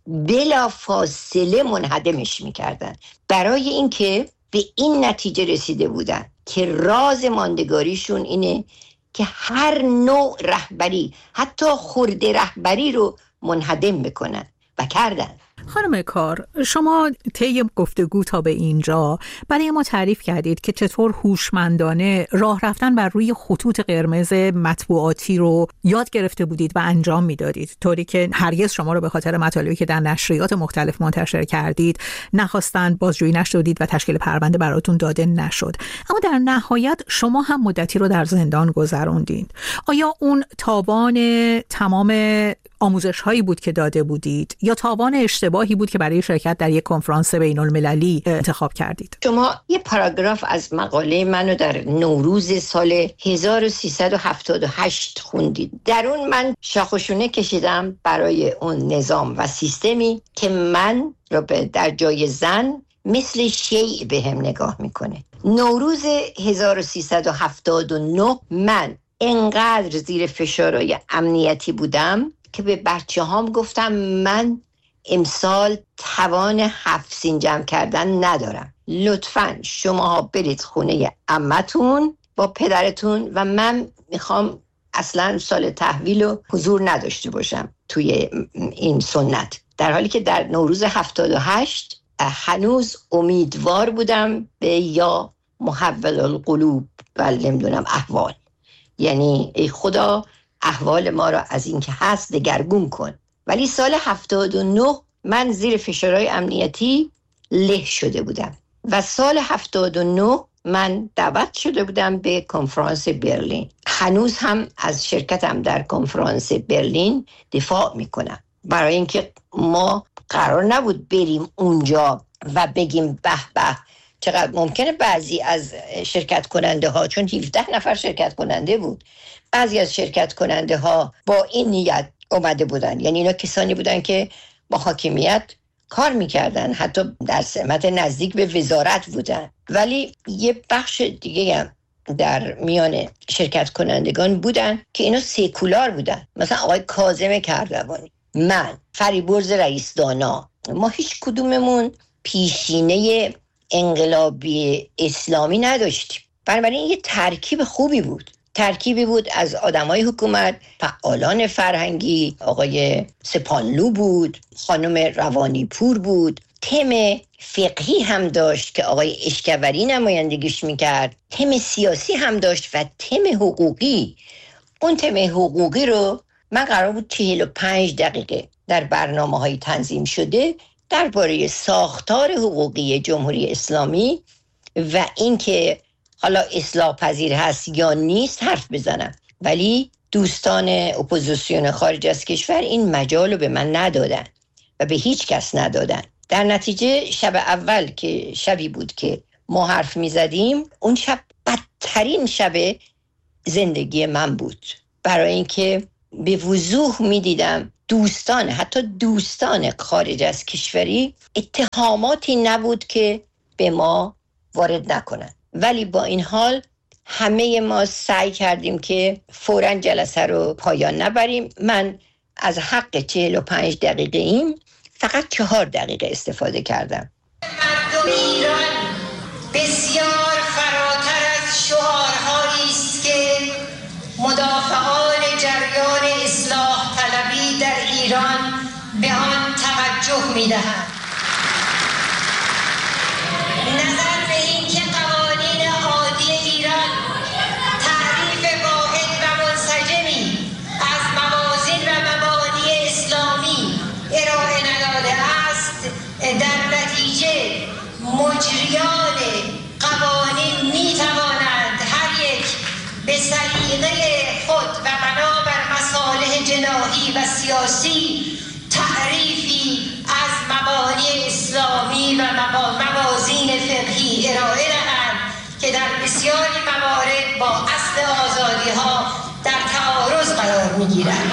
بلا فاصله منهدمش میکردن. برای اینکه به این نتیجه رسیده بودن که راز ماندگاریشون اینه که هر نوع رهبری، حتی خرده رهبری رو منهدم بکنن و کردن. خانم کار، شما طی گفتگو تا به اینجا برای ما تعریف کردید که چطور هوشمندانه راه رفتن بر روی خطوط قرمز مطبوعاتی رو یاد گرفته بودید و انجام میدادید، طوری که هرگز شما رو به خاطر مطالبی که در نشریات مختلف منتشر کردید نخواستند، بازجویی نشدید و تشکیل پرونده براتون داده نشد. اما در نهایت شما هم مدتی رو در زندان گذروندید. آیا اون تاوان تمام آموزش هایی بود که داده بودید یا تاوان اشتباهی بود که برای شرکت در یک کنفرانس بین المللی انتخاب کردید؟ شما یه پاراگراف از مقاله منو در نوروز سال هزار و سیصد و هفتاد و هشت خوندید. در اون من شاخوشونه کشیدم برای اون نظام و سیستمی که من رو در جای زن مثل شیء به هم نگاه میکنه. نوروز هزار و سیصد و هفتاد و نه من انقدر زیر فشارهای امنیتی بودم که به بچه هام گفتم من امسال توان هفت سین جمع کردن ندارم، لطفاً شماها برید خونه عمتون با پدرتون و من میخوام اصلا سال تحویل و حضور نداشته باشم توی این سنت. در حالی که در نوروز هفتاد و هشت هنوز امیدوار بودم به یا محول القلوب و نمیدونم احوال، یعنی ای خدا احوال ما را از این که هست دگرگون کن. ولی سال هفتاد و نه من زیر فشارهای امنیتی له شده بودم و سال هفتاد و نه من دعوت شده بودم به کنفرانس برلین. هنوز هم از شرکتم در کنفرانس برلین دفاع میکنم، برای اینکه ما قرار نبود بریم اونجا و بگیم به به چقدر ممکنه بعضی از شرکت کننده ها، چون هفده نفر شرکت کننده بود، بعضی از شرکت کننده ها با این نیت اومده بودن، یعنی اینا کسانی بودن که با حاکمیت کار میکردن، حتی در سمت نزدیک به وزارت بودن، ولی یه بخش دیگه هم در میان شرکت کنندگان بودن که اینا سیکولار بودن، مثلا آقای کاظم کردوانی، من، فریبرز رئیس دانا، ما هیچ کدوممون پیشینه انقلابی اسلامی نداشتیم. بنابراین یه ترکیب خوبی بود، ترکیبی بود از آدمای حکومت، فعالان فرهنگی، آقای سپانلو بود، خانم روانی پور بود، تم فقهی هم داشت که آقای اشکوری نمایندگیش میکرد، تم سیاسی هم داشت و تم حقوقی. اون تم حقوقی رو من قرار بود چهل و پنج دقیقه در برنامه های تنظیم شده درباره ساختار حقوقی جمهوری اسلامی و اینکه حالا اصلاح پذیر هست یا نیست حرف بزنم، ولی دوستان اپوزیسیون خارج از کشور این مجال رو به من ندادن و به هیچ کس ندادن. در نتیجه شب اول که شبی بود که ما حرف می زدیم، اون شب بدترین شب زندگی من بود، برای اینکه به وضوح می دیدم دوستان، حتی دوستان خارج از کشوری، اتهاماتی نبود که به ما وارد نکنن، ولی با این حال همه ما سعی کردیم که فوراً جلسه رو پایان نبریم. من از حق چهل و پنج دقیقه این فقط چهار دقیقه استفاده کردم. مردم ایران بسیار فراتر از شعارهایی است که مدافعان جریان اصلاح طلبی در ایران به آن توجه می‌دهند. نظر به این که قوانین عادی ایران تعریف واحد و منسجمی از موازین و مبانی اسلامی ارائه نداده است، در نتیجه مجریان قوانین می توانند هر یک به سلیقه خود و بنابر مصالح جناحی و سیاسی تعریفی از مبانی اسلامی و موازین فقهی ارائه دهند که در بسیاری موارد با اصل آزادی ها در تعارض قرار می گیرند.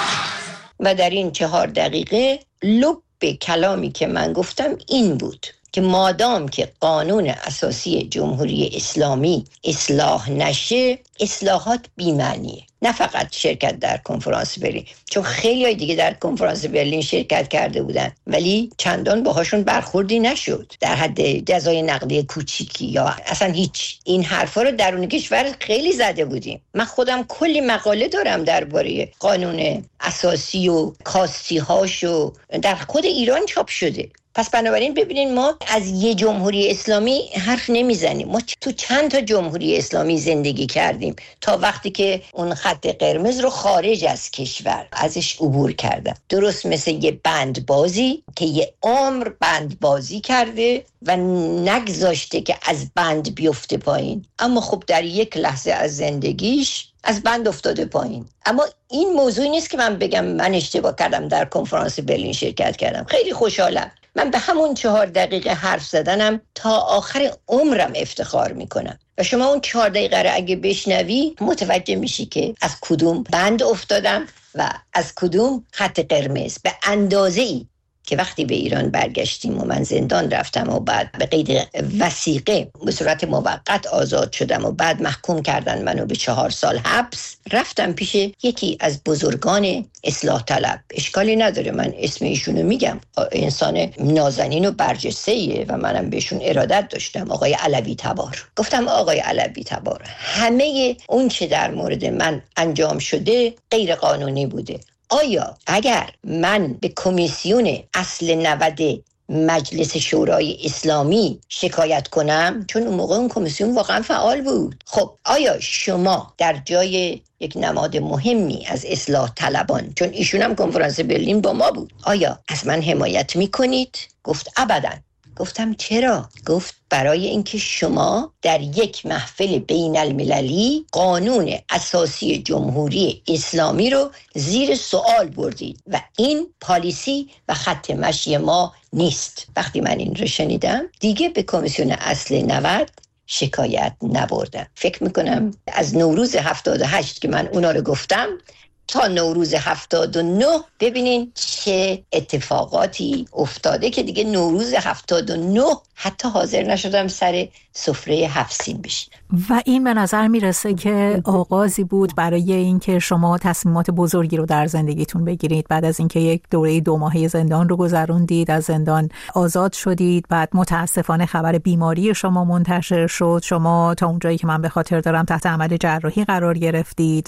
و در این چهار دقیقه لب کلامی که من گفتم این بود که مادام که قانون اساسی جمهوری اسلامی اصلاح نشه، اصلاحات بی‌معنیه. نه فقط شرکت در کنفرانس برلین، چون خیلی های دیگه در کنفرانس برلین شرکت کرده بودن ولی چندان باهاشون برخوردی نشد، در حد جزای نقدی کوچیکی یا اصلا هیچ. این حرفا رو درون کشور خیلی زده بودیم. من خودم کلی مقاله دارم درباره قانون اساسی و کاستی هاشو، در خود ایران چاپ شده. پس بنابراین ببینین ما از یه جمهوری اسلامی حرف نمیزنیم، ما تو چند تا جمهوری اسلامی زندگی کردیم تا وقتی که اون خط قرمز رو خارج از کشور ازش عبور کردم. درست مثل یه بند بازی که یه عمر بند بازی کرده و نگذاشته که از بند بیفته پایین، اما خب در یک لحظه از زندگیش از بند افتاده پایین. اما این موضوعی نیست که من بگم من اشتباه کردم در کنفرانس برلین شرکت کردم. خیلی خوشحالم. من به همون چهار دقیقه حرف زدنم تا آخر عمرم افتخار میکنم و شما اون چهار دقیقه رو اگه بشنوی متوجه میشی که از کدوم بند افتادم و از کدوم خط قرمز. به اندازه‌ای که وقتی به ایران برگشتیم و من زندان رفتم و بعد به قید وثیقه به صورت موقت آزاد شدم و بعد محکوم کردن منو به چهار سال حبس، رفتم پیش یکی از بزرگان اصلاح طلب. اشکالی نداره من اسم ایشونو میگم، انسان نازنین و برجسته‌ایه و منم بهشون ارادت داشتم، آقای علوی تبار. گفتم آقای علوی تبار، همه اون چه در مورد من انجام شده غیر قانونی بوده. آیا اگر من به کمیسیون اصل نود مجلس شورای اسلامی شکایت کنم، چون اون موقع اون کمیسیون واقعا فعال بود، خب آیا شما در جای یک نماد مهمی از اصلاح طلبان، چون ایشون هم کنفرانس برلین با ما بود، آیا از من حمایت میکنید؟ گفت ابداً. گفتم چرا؟ گفت برای اینکه شما در یک محفل بین المللی قانون اساسی جمهوری اسلامی رو زیر سوال بردید و این پالیسی و خط مشی ما نیست. وقتی من این رو شنیدم دیگه به کمیسیون اصل نود شکایت نبردم. فکر میکنم از نوروز هفتاد و هشت که من اونا رو گفتم تا نوروز هفتاد و نه ببینین چه اتفاقاتی افتاده که دیگه نوروز هفتاد و نه حتی حاضر نشدم سر سفره هفت سین بشینم. و این به نظر میرسه که آغازی بود برای اینکه شما تصمیمات بزرگی رو در زندگیتون بگیرید. بعد از اینکه یک دوره دو ماهه زندان رو گذروندید، از زندان آزاد شدید، بعد متاسفانه خبر بیماری شما منتشر شد، شما تا اونجایی که من به خاطر دارم تحت عمل جراحی قرار گرفتید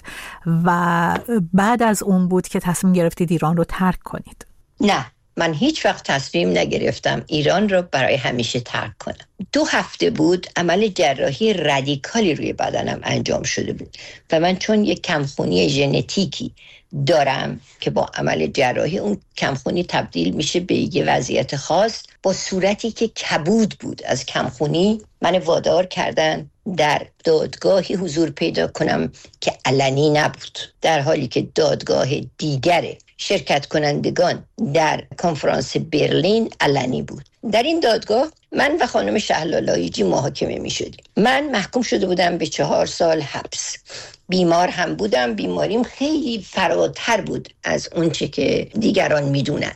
و بعد از اون بود که تصمیم گرفتید ایران رو ترک کنید. نه، من هیچ وقت تصمیم نگرفتم ایران رو برای همیشه ترک کنم. دو هفته بود عمل جراحی رادیکالی روی بدنم انجام شده بود و من چون یک کمخونی ژنتیکی دارم که با عمل جراحی اون کمخونی تبدیل میشه به یه وضعیت خاص با صورتی که کبود بود از کمخونی. من وادار کردن در دادگاهی حضور پیدا کنم که علنی نبود، در حالی که دادگاه دیگر شرکت کنندگان در کنفرانس برلین علنی بود. در این دادگاه من و خانم شهلالایجی محاکمه می شدیم. من محکوم شده بودم به چهار سال حبس. بیمار هم بودم، بیماریم خیلی فراتر بود از اون چه که دیگران می دونن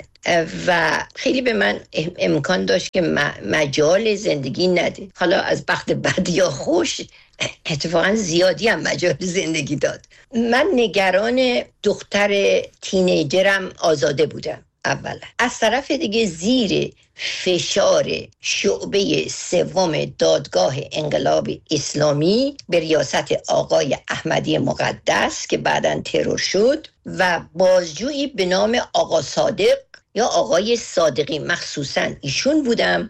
و خیلی به من امکان داشت که مجال زندگی نده. حالا از بخت بد یا خوش اتفاقا زیادی هم مجال زندگی داد. من نگران دختر تینیجرم آزاده بودم اولا. از طرف دیگه زیر فشار شعبه سوم دادگاه انقلاب اسلامی به ریاست آقای احمدی مقدس که بعداً ترور شد و بازجویی به نام آقا صادق یا آقای صادقی، مخصوصاً ایشون بودم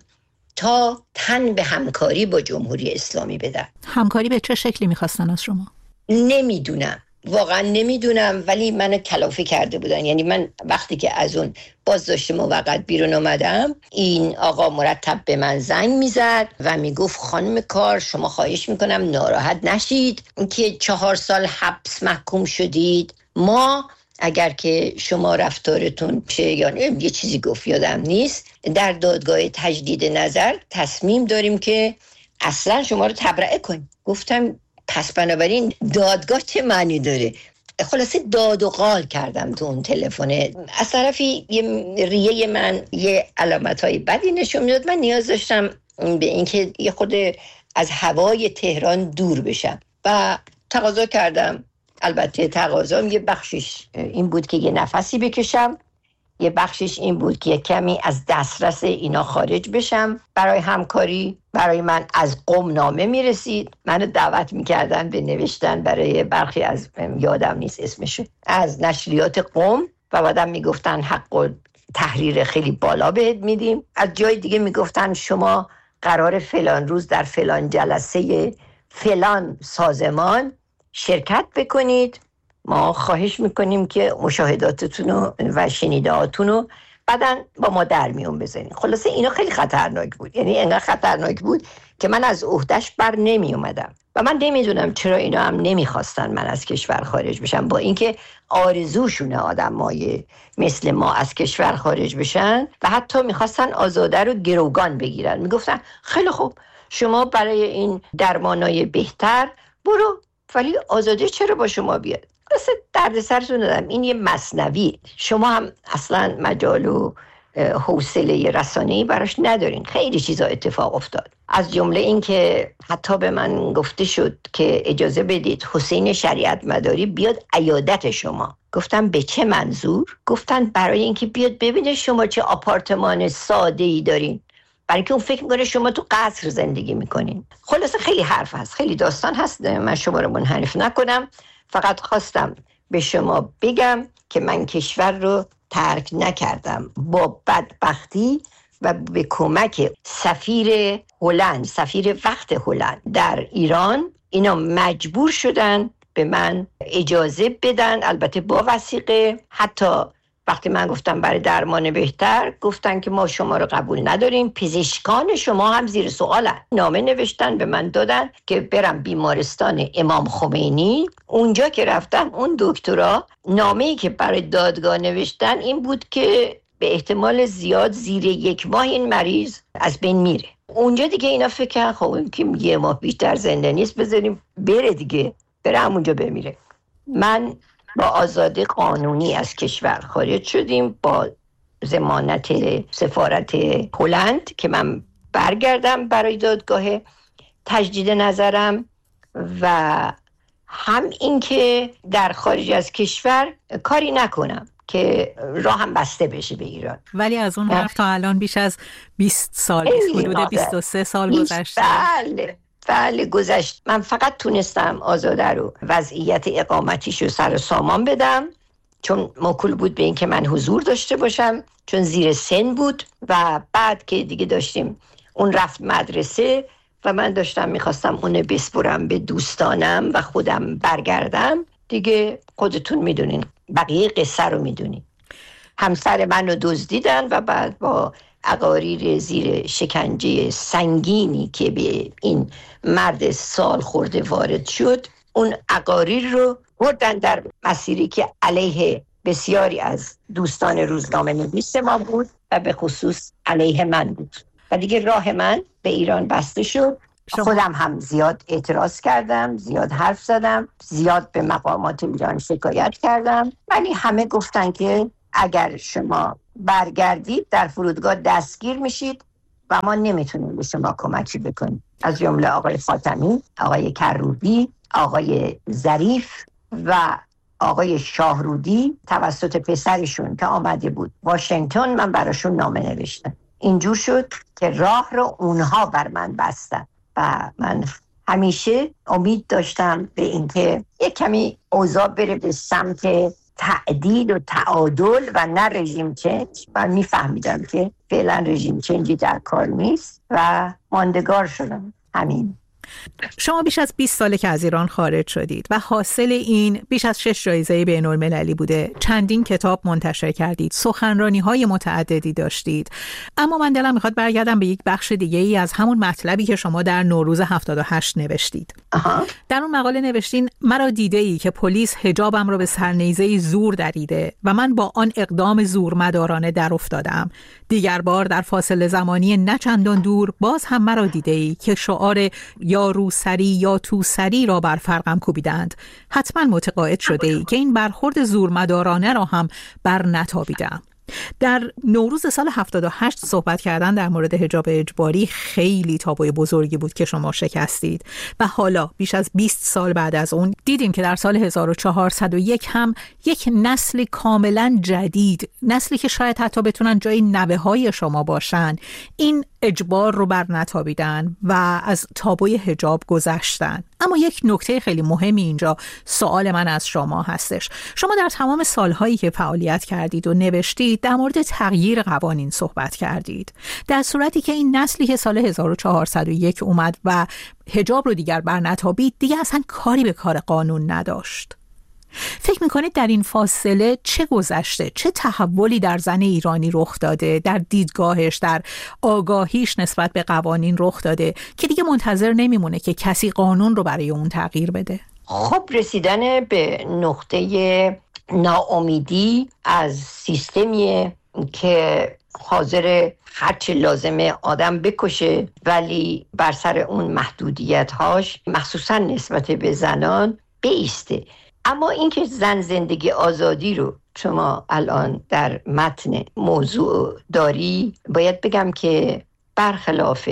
تا تن به همکاری با جمهوری اسلامی بدم. همکاری به چه شکلی میخواستن از شما؟ نمیدونم، واقعا نمیدونم، ولی منو کلافه کرده بودن. یعنی من وقتی که از اون بازداشت موقت بیرون اومدم، این آقا مرتب به من زنگ میزد و میگفت خانم کار، شما خواهش میکنم ناراحت نشید که چهار سال حبس محکوم شدید. ما اگر که شما رفتارتون چه یا یه چیزی گفت یادم نیست، در دادگاه تجدید نظر تصمیم داریم که اصلا شما رو تبرئه کنیم. گفتم پس بنابراین دادگاه چه معنی داره؟ خلاصه داد و قال کردم تو اون تلفن. از طرفی یه ریه من یه علامت‌های بدی نشون میداد. من نیاز داشتم به اینکه یه خود از هوای تهران دور بشم و تقاضا کردم. البته تقاضام یه بخشش این بود که یه نفسی بکشم، یه بخشش این بود که کمی از دسترس اینا خارج بشم. برای همکاری برای من از قم نامه میرسید، منو دعوت میکردن به نوشتن برای برخی از یادم نیست اسمشون از نشریات قم و بعدم میگفتن حق تحریر خیلی بالا بهت میدیم. از جای دیگه میگفتن شما قرار فلان روز در فلان جلسه فلان سازمان شرکت بکنید، ما خواهش میکنیم که مشاهداتتون و شنیدهاتون رو بعداً با ما در میون بزنید. خلاصه اینا خیلی خطرناک بود، یعنی اینقدر خطرناک بود که من از عهدهش بر نمی اومدم و من نمیدونم چرا اینا هم نمیخواستن من از کشور خارج بشم، با اینکه آرزوشونه آدمای مثل ما از کشور خارج بشن و حتی میخواستن آزاده رو گروگان بگیرن. میگفتن خیلی خوب شما برای این درمانای بهتر برو، ولی آزاده چرا با شما بیاد؟ اصلا درد سرتون دادم. این یه مثنوی، شما هم اصلا مجال و حوصله رسانه‌ای براش ندارین. خیلی چیزا اتفاق افتاد، از جمله این که حتی به من گفته شد که اجازه بدید حسین شریعت مداری بیاد عیادت شما. گفتم به چه منظور؟ گفتن برای اینکه بیاد ببینه شما چه آپارتمان ساده‌ای دارین، برای اینکه اون فکر میکنه شما تو قصر زندگی میکنین. خلاصه خیلی حرف هست، خیلی داستان هست، من شما رو منحرف نکنم. فقط خواستم به شما بگم که من کشور رو ترک نکردم. با بدبختی و به کمک سفیر هلند، سفیر وقت هلند در ایران، اینا مجبور شدن به من اجازه بدن، البته با وثیقه. حتی وقتی من گفتم برای درمان بهتر، گفتن که ما شما رو قبول نداریم، پزشکان شما هم زیر سوالن. نامه نوشتن به من دادن که برم بیمارستان امام خمینی. اونجا که رفتم، اون دکترا نامه‌ای که برای دادگاه نوشتن این بود که به احتمال زیاد زیر یک ماه این مریض از بین میره. اونجا دیگه اینا فکر کردن خب این که یه ماه بیشتر زنده نیست، بذاریم بره دیگه، بره همونجا بمیره. من با آزادی قانونی از کشور خارج شدیم با ضمانت سفارت هلند که من برگردم برای دادگاه تجدید نظرم و هم این که در خارج از کشور کاری نکنم که راهم بسته بشه به ایران. ولی از اون وقت تا الان بیش از بیست سال، حدود بیست و سه سال گذشته. بله بله گذشت. من فقط تونستم آزاده رو وضعیت اقامتیش رو سر و سامان بدم، چون موکول بود به این که من حضور داشته باشم، چون زیر سن بود. و بعد که دیگه داشتیم اون رفت مدرسه و من داشتم میخواستم اونو بسپرم به دوستانم و خودم برگردم، دیگه خودتون میدونین بقیه قصه رو میدونی. همسر من رو دزدیدن و بعد با عقاریر زیر شکنجه سنگینی که به این مرد سال خورده وارد شد، اون عقاریر رو بردن در مسیری که علیه بسیاری از دوستان روزنامه نویس ما بود و به خصوص علیه من بود و دیگه راه من به ایران بسته شد. خودم هم زیاد اعتراض کردم، زیاد حرف زدم، زیاد به مقامات ایران شکایت کردم، ولی همه گفتن که اگر شما برگردید در فرودگاه دستگیر میشید و ما نمیتونیم به شما کمکی بکنیم. از جمله آقای خاتمی، آقای کروبی، آقای ظریف و آقای شاهرودی توسط پسرشون که آمده بود واشنگتن من براشون نامه نوشتم. اینجور شد که راه رو اونها بر من بستن و من همیشه امید داشتم به اینکه یک کمی اوضاع بره به سمت تعدیل و تعادل و نه رژیم چنج. من میفهمیدم که فعلا رژیم چنجی در کار نیست و ماندگار شدم. همین. شما بیش از بیست ساله که از ایران خارج شدید و حاصل این بیش از شش جایزه بین‌المللی بوده. چندین کتاب منتشر کردید، سخنرانی‌های متعددی داشتید. اما من دلم میخواد برگردم به یک بخش دیگه ای از همون مطلبی که شما در نوروز هفتاد و هشت نوشتید. آها. در اون مقاله نوشتین مرا دیده ای که پلیس حجابم را به سرنیزه زور دریده و من با آن اقدام زورمدارانه در افتادم. دیگر بار در فاصله زمانی نه چندان دور باز هم مرا دیده ای که شعار یا روسری یا توسری را بر فرقم کوبیدند. حتما متقاعد شده ای که این برخورد زورمدارانه را هم بر نتابیدم. در نوروز سال هفتاد و هشت صحبت کردن در مورد حجاب اجباری خیلی تابوی بزرگی بود که شما شکستید و حالا بیش از بیست سال بعد از اون دیدیم که در سال هزار و چهارصد و یک هم یک نسل کاملا جدید، نسلی که شاید حتی بتونن جای نوه‌های شما باشن، این اجبار رو بر نتابیدن و از تابوی حجاب گذشتن. اما یک نکته خیلی مهمی اینجا سوال من از شما هستش. شما در تمام سالهایی که فعالیت کردید و نوشتید در مورد تغییر قوانین صحبت کردید، در صورتی که این نسلی که سال هزار و چهارصد و یک اومد و حجاب رو دیگر بر نتابید دیگه اصلا کاری به کار قانون نداشت. فکر میکنید در این فاصله چه گذشته؟ چه تحولی در زن ایرانی رخ داده؟ در دیدگاهش، در آگاهیش نسبت به قوانین رخ داده که دیگه منتظر نمیمونه که کسی قانون رو برای اون تغییر بده؟ خب رسیدن به نقطه ناامیدی از سیستمی که حاضر هرچه لازمه آدم بکشه ولی بر سر اون محدودیت هاش مخصوصا نسبت به زنان بیسته. اما اینکه زن زندگی آزادی رو شما الان در متن موضوع داری، باید بگم که برخلاف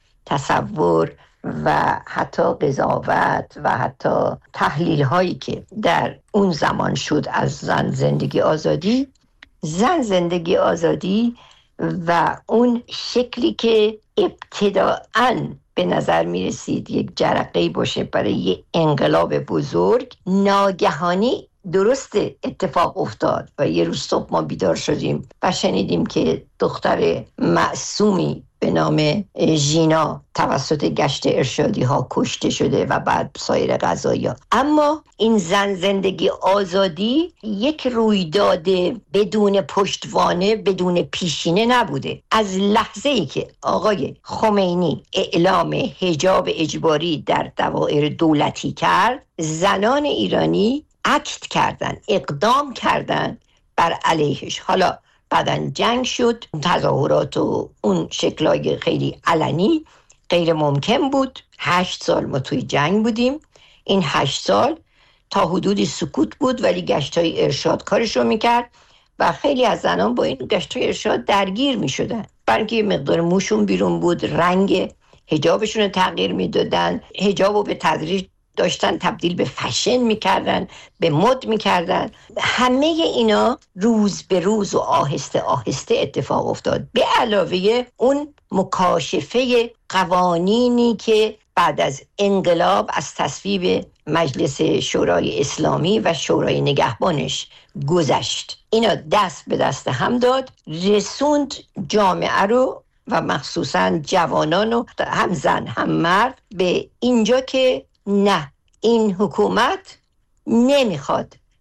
تصور و حتی قضاوت و حتی تحلیل هایی که در اون زمان شد از زن زندگی آزادی، زن زندگی آزادی و اون شکلی که ابتداعاً به نظر می رسید یک جرقه‌ای باشه برای یک انقلاب بزرگ، ناگهانی درست اتفاق افتاد و یه روز صبح ما بیدار شدیم و شنیدیم که دختر معصومی به نام ژینا توسط گشت ارشادی ها کشته شده و بعد سایر قضایا. اما این زن زندگی آزادی یک رویداد بدون پشتوانه، بدون پیشینه نبوده. از لحظه ای که آقای خمینی اعلام حجاب اجباری در دوائر دولتی کرد، زنان ایرانی اکت کردن، اقدام کردن بر علیهش. حالا بعدن جنگ شد، تظاهرات و اون شکلای خیلی علنی غیر ممکن بود. هشت سال ما توی جنگ بودیم. این هشت سال تا حدودی سکوت بود ولی گشتای ارشاد کارش رو میکرد و خیلی از زنان با این گشتای ارشاد درگیر میشدن، برای اینکه مقدار موشون بیرون بود، رنگ حجابشون رو تغییر میدادن، حجاب رو به تدریج داشتن تبدیل به فشن میکردن، به مد میکردن. همه اینا روز به روز و آهسته آهسته اتفاق افتاد، به علاوه اون مکاشفه قوانینی که بعد از انقلاب از تصویب مجلس شورای اسلامی و شورای نگهبانش گذشت. اینا دست به دست هم داد، رسوند جامعه رو و مخصوصا جوانان و هم زن هم مرد به اینجا که نه، این حکومت نمیخواد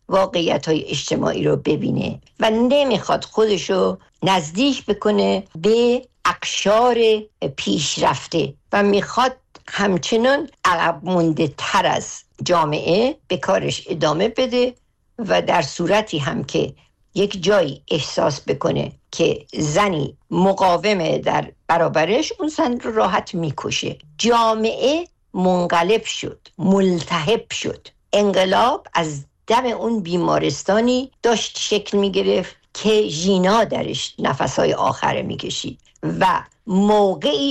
واقعیت‌های اجتماعی رو ببینه و نمیخواد خودشو نزدیک بکنه به اقشار پیشرفته و میخواد همچنان عقب مونده تر از جامعه به کارش ادامه بده و در صورتی هم که یک جایی احساس بکنه که زنی مقاومه در برابرش، اون زن رو راحت میکشه. جامعه منقلب شد، ملتهب شد. انقلاب از دم اون بیمارستانی داشت شکل میگرفت که ژینا درش نفسهای آخره میکشید و موقعی